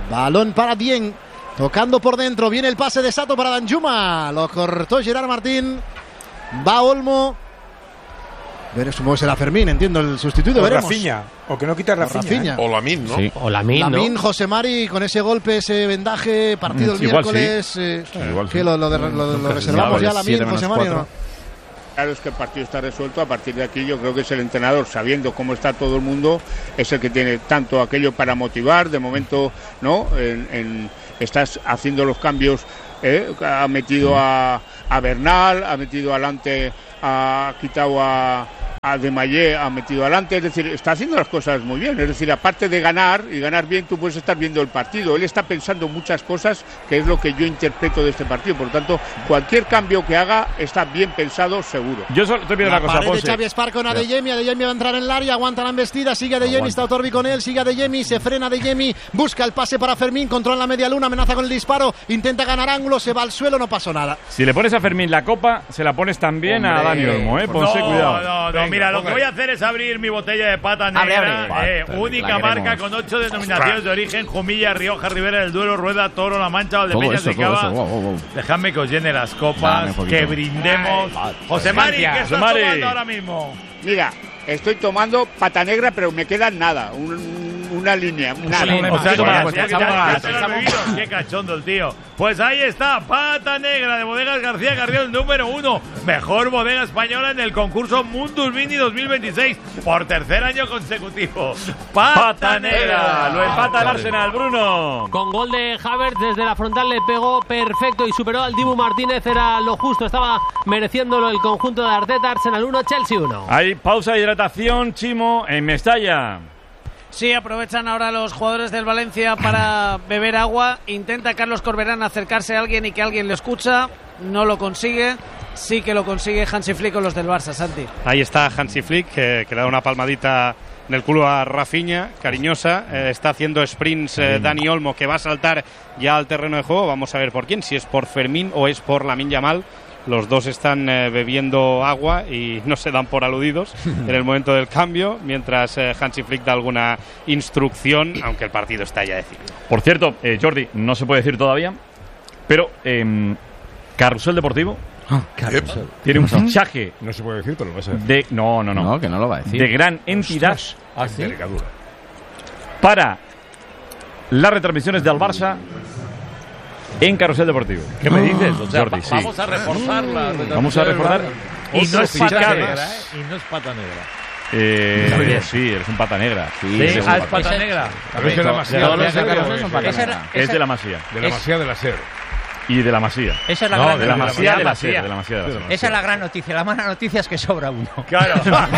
Balón para Dieng. Tocando por dentro. Viene el pase de Sato para Danjuma. Lo cortó Gerard Martín. Va Olmo. Supongo que será Fermín, entiendo el sustituto. O veremos. Rafinha. O que no quita Rafinha. O Lamine, ¿no? Sí. O Lamine, Lamine, José Mari, con ese golpe, ese vendaje, partido el miércoles. Sí. Que lo reservamos ya a Lamine, José Mari, ¿no? Claro, es que el partido está resuelto. A partir de aquí yo creo que es el entrenador, sabiendo cómo está todo el mundo, es el que tiene tanto aquello para motivar. De momento, ¿no? Estás haciendo los cambios. Ha metido a Bernal, ha metido adelante, ha quitado a Desmayé, ha metido adelante, es decir, está haciendo las cosas muy bien. Es decir, aparte de ganar y ganar bien, tú puedes estar viendo el partido. Él está pensando muchas cosas, que es lo que yo interpreto de este partido. Por lo tanto, cualquier cambio que haga está bien pensado, seguro. Yo solo te pido una cosa, Ponce. Xavi Espar con Adeyemi. Adeyemi va a entrar en el área, aguanta la embestida, sigue Adeyemi, está Otorbi con él, sigue Adeyemi, se frena Adeyemi, busca el pase para Fermín, controla la media luna, amenaza con el disparo, intenta ganar ángulo, se va al suelo, no pasó nada. Si le pones a Fermín la copa, se la pones también a Dani Olmo, Ponce, cuidado. No, venga, mira, lo que voy a hacer es abrir mi botella de pata negra, única marca con 8 denominaciones de origen: Jumilla, Rioja, Ribera del Duero, Rueda, Toro, La Mancha, Valdepeñas de Cava. Dejadme que os llene las copas, que brindemos. José Mari, ¿qué estás tomando ahora mismo? Mira, estoy tomando pata negra, pero me queda nada, una línea. Qué cachondo el tío. Pues ahí está, pata negra de Bodegas García Carrión, número 1. Mejor bodega española en el concurso Mundus Vini 2026. Por tercer año consecutivo. Pata negra. Lo empata el Arsenal, Bruno. Con gol de Havertz desde la frontal le pegó perfecto y superó al Dibu Martínez. Era lo justo, estaba mereciéndolo el conjunto de Arteta. Arsenal 1, Chelsea 1. Hay pausa de hidratación, Chimo, en Mestalla. Sí, aprovechan ahora los jugadores del Valencia para beber agua. Intenta Carlos Corberán acercarse a alguien y que alguien le escucha. No lo consigue. Sí que lo consigue Hansi Flick con los del Barça, Santi. Ahí está Hansi Flick, que le da una palmadita en el culo a Rafinha, cariñosa. Está haciendo sprints Dani Olmo, que va a saltar ya al terreno de juego. Vamos a ver por quién, si es por Fermín o es por Lamine Yamal. Los dos están bebiendo agua y no se dan por aludidos en el momento del cambio, mientras Hansi Flick da alguna instrucción, aunque el partido está ya decidido. Por cierto, Jordi, no se puede decir todavía, pero Carrusel Deportivo tiene un fichaje. No se puede decir, pero lo va a ser. No, que no lo va a decir. De gran entidad. ¿Sí? Para las retransmisiones del Barça en Carrusel Deportivo. ¿Qué me dices? O sea, Jordi, sí. Vamos a reforzar la Vamos a reforzar. Y no es pata negra, Y no es pata negra. Sí, eres un pata negra. Sí, es pata negra. Es de la Masía. Es de la Masía. De la Masía de la SER. Y de la Masía. Esa es la gran de la Masía de la SER. Esa es la gran noticia. La mala noticia es que sobra uno. Claro.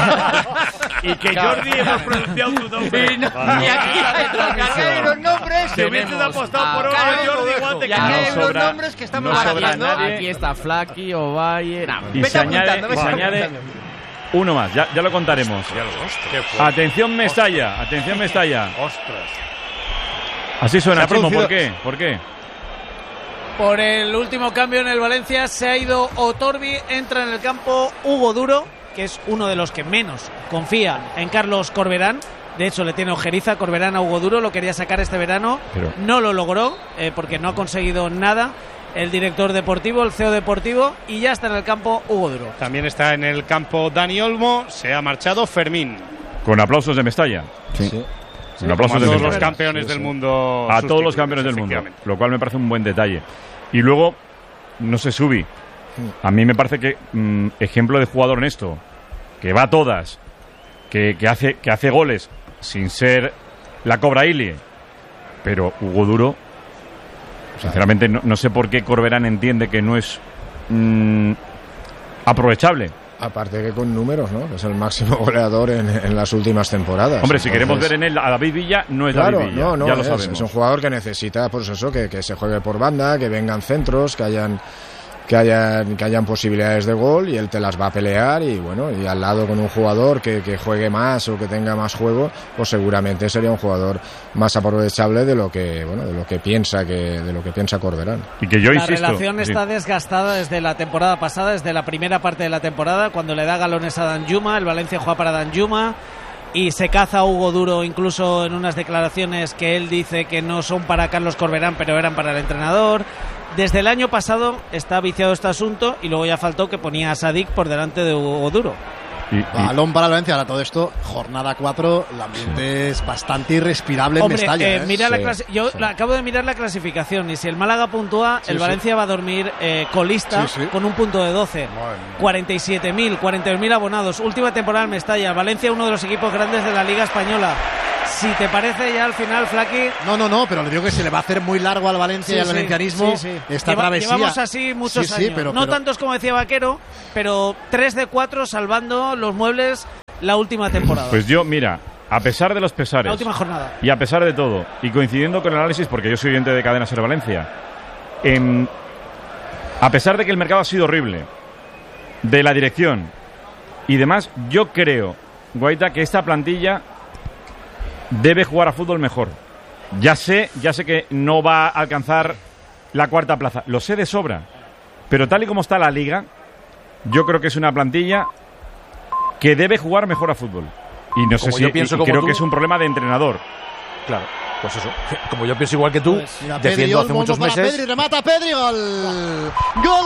Y que Jordi hemos pronunciado tu nombre. Y aquí hay los nombres. Que hubieses apostado por Jordi igual te Y aquí hay unos nombres que estamos barajando. Aquí está Flaky, Ovalle. Y se añade uno más, ya lo contaremos. Atención Mestalla, Ostras. Así suena, Chimo, ¿por qué? Por el último cambio en el Valencia se ha ido Otorbi, entra en el campo Hugo Duro, que es uno de los que menos confía en Carlos Corberán. De hecho, le tiene ojeriza Corberán a Hugo Duro, lo quería sacar este verano, no lo logró porque no ha conseguido nada el director deportivo, el CEO deportivo, y ya está en el campo Hugo Duro. También está en el campo Dani Olmo, se ha marchado Fermín. Con aplausos de Mestalla. Sí. Con aplausos de todos Mestalla. los campeones del mundo. A todos los campeones del mundo, lo cual me parece un buen detalle. Y luego, no sé, Subi, a mí me parece que ejemplo de jugador honesto, que va a todas, que hace goles sin ser la Cobra Ilie, pero Hugo Duro, sinceramente no sé por qué Corberán entiende que no es aprovechable. Aparte que con números, ¿no? Que es el máximo goleador en las últimas temporadas. Hombre, si queremos ver en él a David Villa, no es David Villa, ya lo sabemos. Es un jugador que necesita, pues eso, que se juegue por banda, que vengan centros, que hayan posibilidades de gol, y él te las va a pelear, y bueno, y al lado con un jugador que juegue más o que tenga más juego, pues seguramente sería un jugador más aprovechable de lo que piensa Corberán. Y que yo la relación está desgastada desde la temporada pasada, desde la primera parte de la temporada, cuando le da galones a Danjuma, el Valencia juega para Danjuma. y se caza a Hugo Duro incluso en unas declaraciones que él dice que no son para Carlos Corberán, pero eran para el entrenador. Desde el año pasado está viciado este asunto y luego ya faltó que ponía a Sadik por delante de Hugo Duro. Balón para el Valencia. Ahora todo esto, jornada 4, el ambiente es bastante irrespirable en Mestalla. Mira yo acabo de mirar la clasificación y si el Málaga puntúa, el Valencia va a dormir colista con un punto de 12. 40.000 abonados. Última temporada en Mestalla. Valencia, uno de los equipos grandes de la Liga Española. Si te parece ya al final, Flaqui... No, pero le digo que se le va a hacer muy largo al Valencia y al valencianismo esta travesía. Llevamos así muchos años. Pero tantos como decía Vaquero, pero 3 de 4 salvando los muebles la última temporada. Pues yo, mira, a pesar de los pesares... La última jornada. Y a pesar de todo, y coincidiendo con el análisis, porque yo soy oyente de Cadena Ser Valencia, a pesar de que el mercado ha sido horrible, de la dirección y demás, yo creo, Guaita, que esta plantilla debe jugar a fútbol mejor. Ya sé que no va a alcanzar la 4ª plaza, lo sé de sobra, pero tal y como está la liga, yo creo que es una plantilla que debe jugar mejor a fútbol. Y no sé si creo que es un problema de entrenador. Claro, pues eso. Como yo pienso igual que tú, defiendo hace muchos meses. Pedri, remata Pedri, gol. Gol.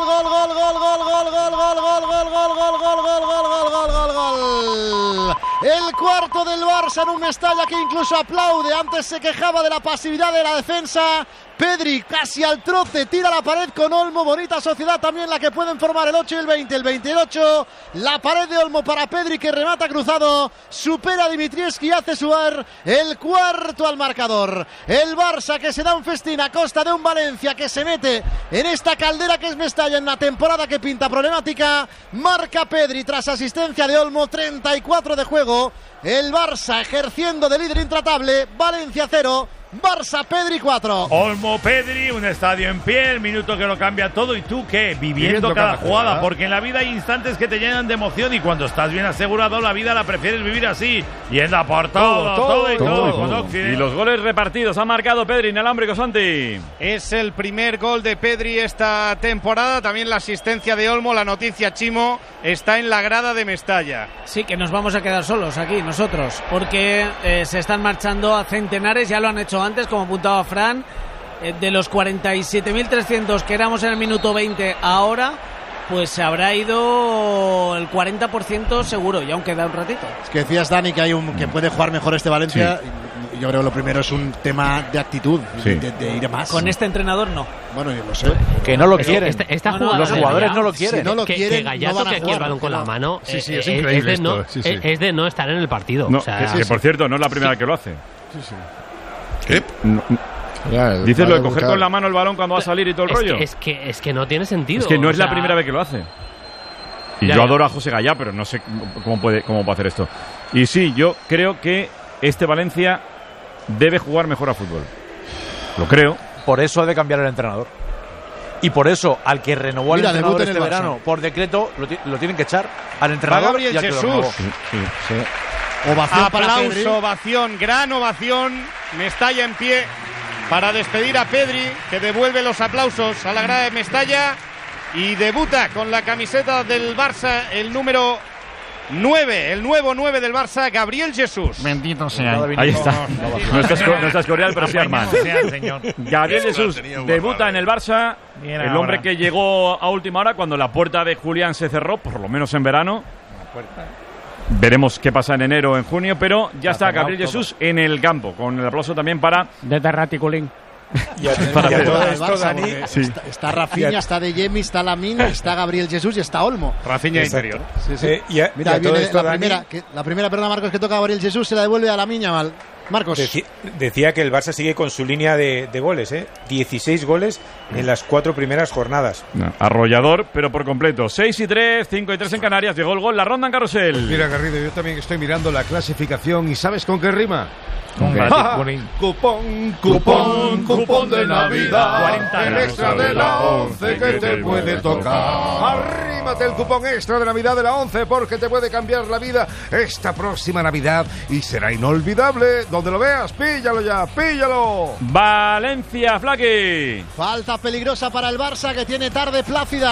El cuarto del Barça en un Mestalla que incluso aplaude. Antes se quejaba de la pasividad de la defensa. Pedri casi al troce, tira la pared con Olmo. Bonita sociedad también la que pueden formar el 8 y el 20. El 28, la pared de Olmo para Pedri que remata cruzado. Supera a Dimitrievski y hace subar el cuarto al marcador. El Barça que se da un festín a costa de un Valencia que se mete en esta caldera que es Mestalla en una temporada que pinta problemática. Marca Pedri tras asistencia de Olmo, 34 de juego. El Barça ejerciendo de líder intratable. Valencia 0. Barça, Pedri 4. Olmo, Pedri, un estadio en pie, el minuto que lo cambia todo. ¿Y tú qué? Viviendo cada jugada, porque en la vida hay instantes que te llenan de emoción y cuando estás bien asegurado, la vida la prefieres vivir así. Yendo por todo. Y los goles repartidos. Ha marcado Pedri, inalámbrico, Santi. Es el primer gol de Pedri esta temporada. También la asistencia de Olmo. La noticia, Chimo, está en la grada de Mestalla. Sí, que nos vamos a quedar solos aquí, nosotros, porque se están marchando a centenares, ya lo han hecho antes, como apuntaba Fran, de los 47.300 que éramos en el minuto 20 ahora, pues se habrá ido el 40% seguro, y aún queda un ratito. Es que decías, Dani, que hay que puede jugar mejor este Valencia. Sí. Yo creo que lo primero es un tema de actitud, de ir a más. Con este entrenador no. Bueno, yo lo sé. Que no lo quieren. Los jugadores no lo quieren. Si no lo quieren, que Gallardo, que aquí el balón con la mano, es increíble es de no estar en el partido. No, que por cierto, no es la primera que lo hace. ¿Qué? Dices lo de coger con la mano el balón cuando va a salir y todo el rollo. Es que no tiene sentido. Es que no es la primera vez que lo hace. Y yo adoro a José Gallá, pero no sé cómo puede hacer esto. Y sí, yo creo que este Valencia debe jugar mejor a fútbol. Lo creo. Por eso ha de cambiar el entrenador. Y por eso, al que renovó el entrenador este verano, por decreto, lo tienen que echar al entrenador. Gabriel Jesús. Ovación aplauso, ovación, gran ovación. Mestalla en pie para despedir a Pedri, que devuelve los aplausos a la grada de Mestalla y debuta con la camiseta del Barça, el número 9, el nuevo 9 del Barça, Gabriel Jesús. Bendito sea. Ahí está. No estás Cordial, pero sí Armando. Gabriel Jesús debuta en el Barça, el hombre que llegó a última hora cuando la puerta de Julián se cerró, por lo menos en verano. Veremos qué pasa en enero o en junio, pero ya está Gabriel Jesús en el campo, con el aplauso también para... De Terraticulín. Está Rafinha, está De Jemi, está Lamine, está Gabriel Jesús y está Olmo. Rafinha interior. Mira, viene la primera, perdona Marcos, que toca a Gabriel Jesús, se la devuelve a Lamine mal. Marcos. Decía que el Barça sigue con su línea de goles, 16 goles en las 4 primeras jornadas. Arrollador, pero por completo. 6-3, 5-3 en Canarias. Llegó el gol, la ronda en Carrusel. Pues mira, Garrido, yo también estoy mirando la clasificación y ¿sabes con qué rima? Cupón de Navidad, el extra de la 11 que te puede tocar. Arrímate el cupón extra de Navidad de la 11 porque te puede cambiar la vida esta próxima Navidad y será inolvidable. Donde lo veas, píllalo ya, píllalo. Valencia, Flaqui. Falta peligrosa para el Barça que tiene tarde plácida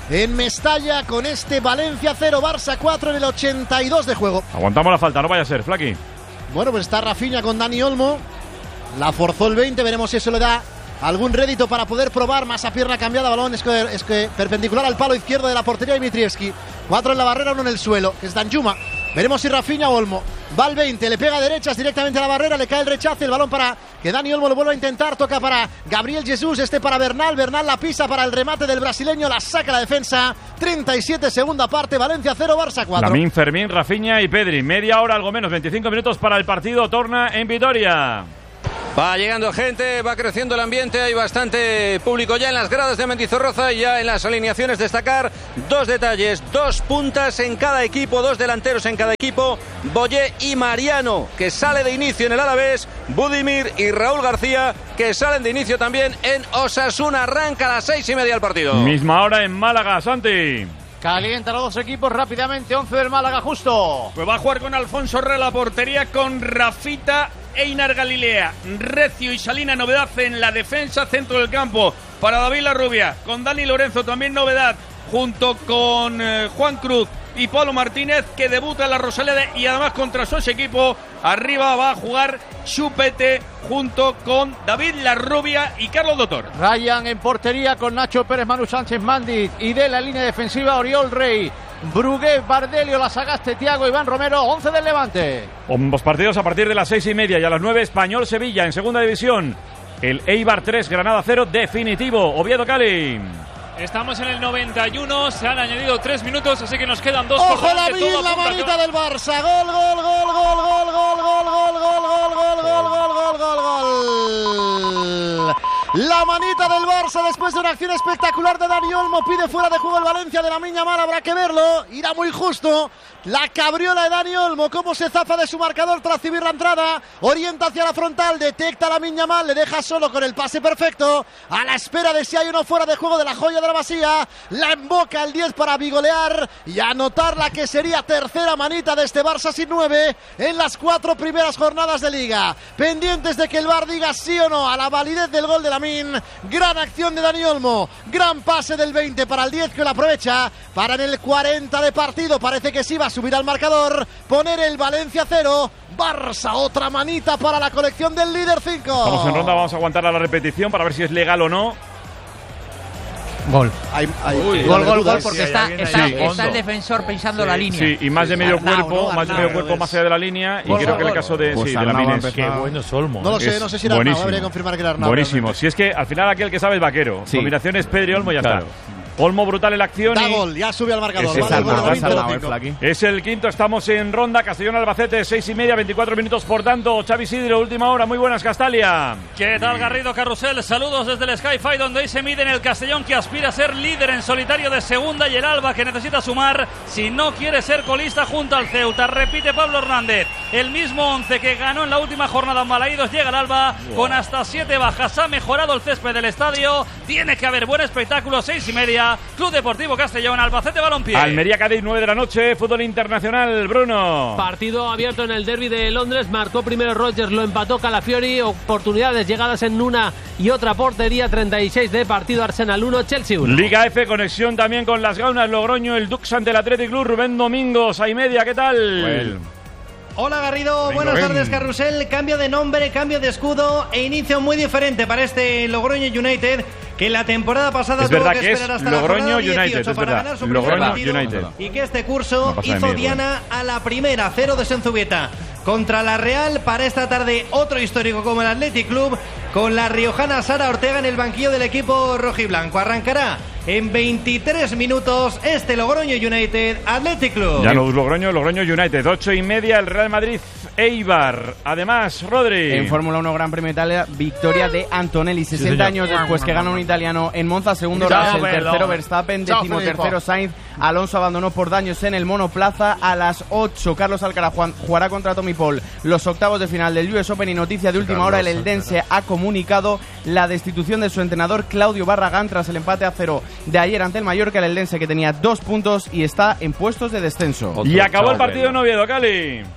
en Mestalla con este Valencia 0, Barça 4 en el 82 de juego. Aguantamos la falta, no vaya a ser, Flaqui. Bueno, pues está Rafinha con Dani Olmo. La forzó el 20, veremos si eso le da algún rédito para poder probar. Más a pierna cambiada, balón es que perpendicular al palo izquierdo de la portería de Dimitrievski. 4 en la barrera, 1 en el suelo, que es Danjuma. Veremos si Rafinha o Olmo. Va al 20, le pega a derechas directamente a la barrera, le cae el rechace, el balón para que Dani Olmo lo vuelva a intentar, toca para Gabriel Jesús, para Bernal, Bernal la pisa para el remate del brasileño, la saca la defensa. 37 segunda parte, Valencia 0, Barça 4. Lamine, Fermín, Rafinha y Pedri. Media hora, algo menos, 25 minutos para el partido, torna en Vitoria. Va llegando gente, va creciendo el ambiente, hay bastante público ya en las gradas de Mendizorroza y ya en las alineaciones. Destacar 2 detalles, 2 puntas en cada equipo, 2 delanteros en cada equipo, Boyé y Mariano, que sale de inicio en el Alavés, Budimir y Raúl García, que salen de inicio también en Osasuna. Arranca a las 6:30 el partido. Misma hora en Málaga, Santi. Calientan los dos equipos rápidamente. 11 del Málaga, Justo. Pues va a jugar con Alfonso Herrera la portería, con Rafita, Einar Galilea, Recio y Salina. Novedad en la defensa, centro del campo para David Larrubia, con Dani Lorenzo también novedad, junto con Juan Cruz y Pablo Martínez, que debuta en la Rosaleda y además contra su equipo. Arriba va a jugar Chupete junto con David Larrubia y Carlos Doctor. Ryan en portería con Nacho Pérez, Manu Sánchez, Mandit, y de la línea defensiva Oriol Rey, Brugué, Bardelio, Lasagaste, Thiago, Iván Romero. 11 del Levante. Ambos partidos a partir de las 6:30 y a las 9, Español-Sevilla en segunda división. El Eibar 3, Granada 0, definitivo. Oviedo-Cali. Estamos en el 91, se han añadido 3 minutos, así que nos quedan 2 por delante. ¡Ojo la manita del Barça! ¡Gol, gol, gol, gol, gol, gol, gol, gol, gol, gol, gol, gol, gol, gol, gol! La manita del Barça después de una acción espectacular de Dani Olmo. Pide fuera de juego el Valencia de Lamine Yamal, habrá que verlo. Irá muy justo. La cabriola de Dani Olmo, cómo se zafa de su marcador tras recibir la entrada. Orienta hacia la frontal, detecta a Lamine Yamal, le deja solo con el pase perfecto. A la espera de si hay uno fuera de juego de la joya de la Masía. La emboca el 10 para bigolear y anotar la que sería tercera manita de este Barça sin 9 en las 4 primeras jornadas de Liga. Pendientes de que el VAR diga sí o no a la validez del gol de Lamine. Gran acción de Dani Olmo, gran pase del 20 para el 10, que lo aprovecha para en el 40 de partido. Parece que sí va a subir al marcador, poner el Valencia 0, Barça otra manita para la colección del líder 5. Estamos en ronda, vamos a aguantar a la repetición para ver si es legal o no. Gol. Gol, porque sí, está el defensor pensando la línea. Sí, y más de medio cuerpo, más allá de la línea. Y creo que en el caso de Lamine, qué bueno es Olmo. No lo sé, no sé si era Arnau, habría que confirmar que era Arnau. Buenísimo. Si es que al final aquel que sabe es Vaquero. Sí. Combinación es Pedri Olmo y ya está. Olmo brutal en la acción. Da gol, ya sube al marcador. Es el quinto, estamos en ronda. Castellón-Albacete, 6:30, 24 minutos. Por tanto, Xavi Sidro, última hora. Muy buenas, Castalia. ¿Qué tal, Garrido, Carrusel? Saludos desde el Sky-Fi, donde hoy se mide en el Castellón, que aspira a ser líder en solitario de segunda, y el Alba, que necesita sumar si no quiere ser colista junto al Ceuta. Repite Pablo Hernández, el mismo 11 que ganó en la última jornada en Balaídos. Llega el Alba con hasta 7 bajas. Ha mejorado el césped del estadio. Tiene que haber buen espectáculo. 6:30. Club Deportivo Castellón, Albacete Balompié. Almería-Cádiz, 9 de la noche, fútbol internacional, Bruno. Partido abierto en el derbi de Londres, marcó primero Rodgers, lo empató Calafiori, oportunidades llegadas en una y otra portería. 36 de partido, Arsenal 1, Chelsea 1. Liga F, conexión también con las Gaunas, Logroño, el Dux ante el Athletic Club. Rubén Domingos, a y media, ¿qué tal? Bueno. Hola Garrido, buenas tardes Carrusel. Cambio de nombre, cambio de escudo e inicio muy diferente para este Logroño United, que la temporada pasada tuvo que esperar hasta Logroño la jornada 18 United, para ganar su primer partido, y que este curso hizo diana a la primera. 0 de Senzubieta contra la Real. Para esta tarde otro histórico como el Athletic Club, con la riojana Sara Ortega en el banquillo del equipo rojiblanco. Arrancará en 23 minutos este Logroño United Athletic Club. Ya no, Logroño United, 8:30, el Real Madrid Eibar. Además, Rodri. En Fórmula 1 Gran Premio de Italia, victoria de Antonelli, 60 años después que gana un italiano en Monza. Segundo Russell, tercero Verstappen, 13º Sainz. Alonso abandonó por daños en el monoplaza. A las 8, Carlos Alcaraz jugará contra Tommy Paul los octavos de final del US Open. Y noticia de última hora, el eldense ha comunicado la destitución de su entrenador Claudio Barragán tras el empate a 0 de ayer ante el Mallorca. El eldense, que tenía 2 puntos y está en puestos de descenso. Y acabó el partido en Oviedo, Cali.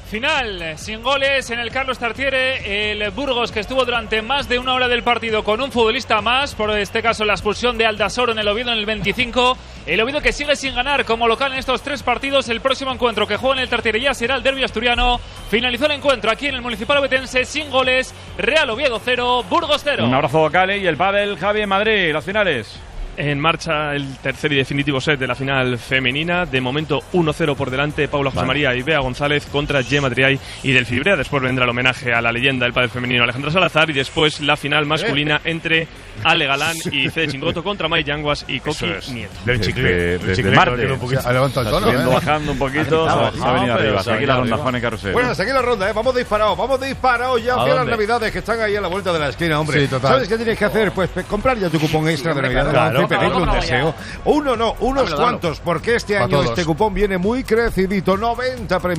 Final sin goles en el Carlos Tartiere. El Burgos, que estuvo durante más de una hora del partido con un futbolista más, por este caso la expulsión de Aldasoro en el Oviedo en el 25. El Oviedo que sigue sin ganar como local en estos 3 partidos. El próximo encuentro que juega en el Tartiere ya será el derbi asturiano. Finalizó el encuentro aquí en el Municipal Ovetense sin goles. Real Oviedo 0, Burgos 0. Un abrazo, Cali, y el pádel, Javi, en Madrid, las finales. En marcha el tercer y definitivo set de la final femenina. De momento 1-0 por delante Paula José María y Bea González contra Gemma Triay y del Fibrea. Después vendrá el homenaje a la leyenda del pádel femenino Alejandra Salazar, y después la final masculina entre Ale Galán y Fede Chingoto contra Mai Yanguas y Coqui Nieto. Desde martes. Ha levantado el tono, bajando un poquito, se ha venido arriba. Aquí la ronda, Juan y Carrusel. Bueno, hasta aquí la ronda, vamos disparados ya hacia las Navidades, que están ahí a la vuelta de la esquina, hombre. Sí, total. ¿Sabes qué tienes que hacer? Pues comprar ya tu cupón extra de Navidad y pedirle un deseo. Uno no, unos cuantos, porque este año este cupón viene muy crecidito, 90 premios.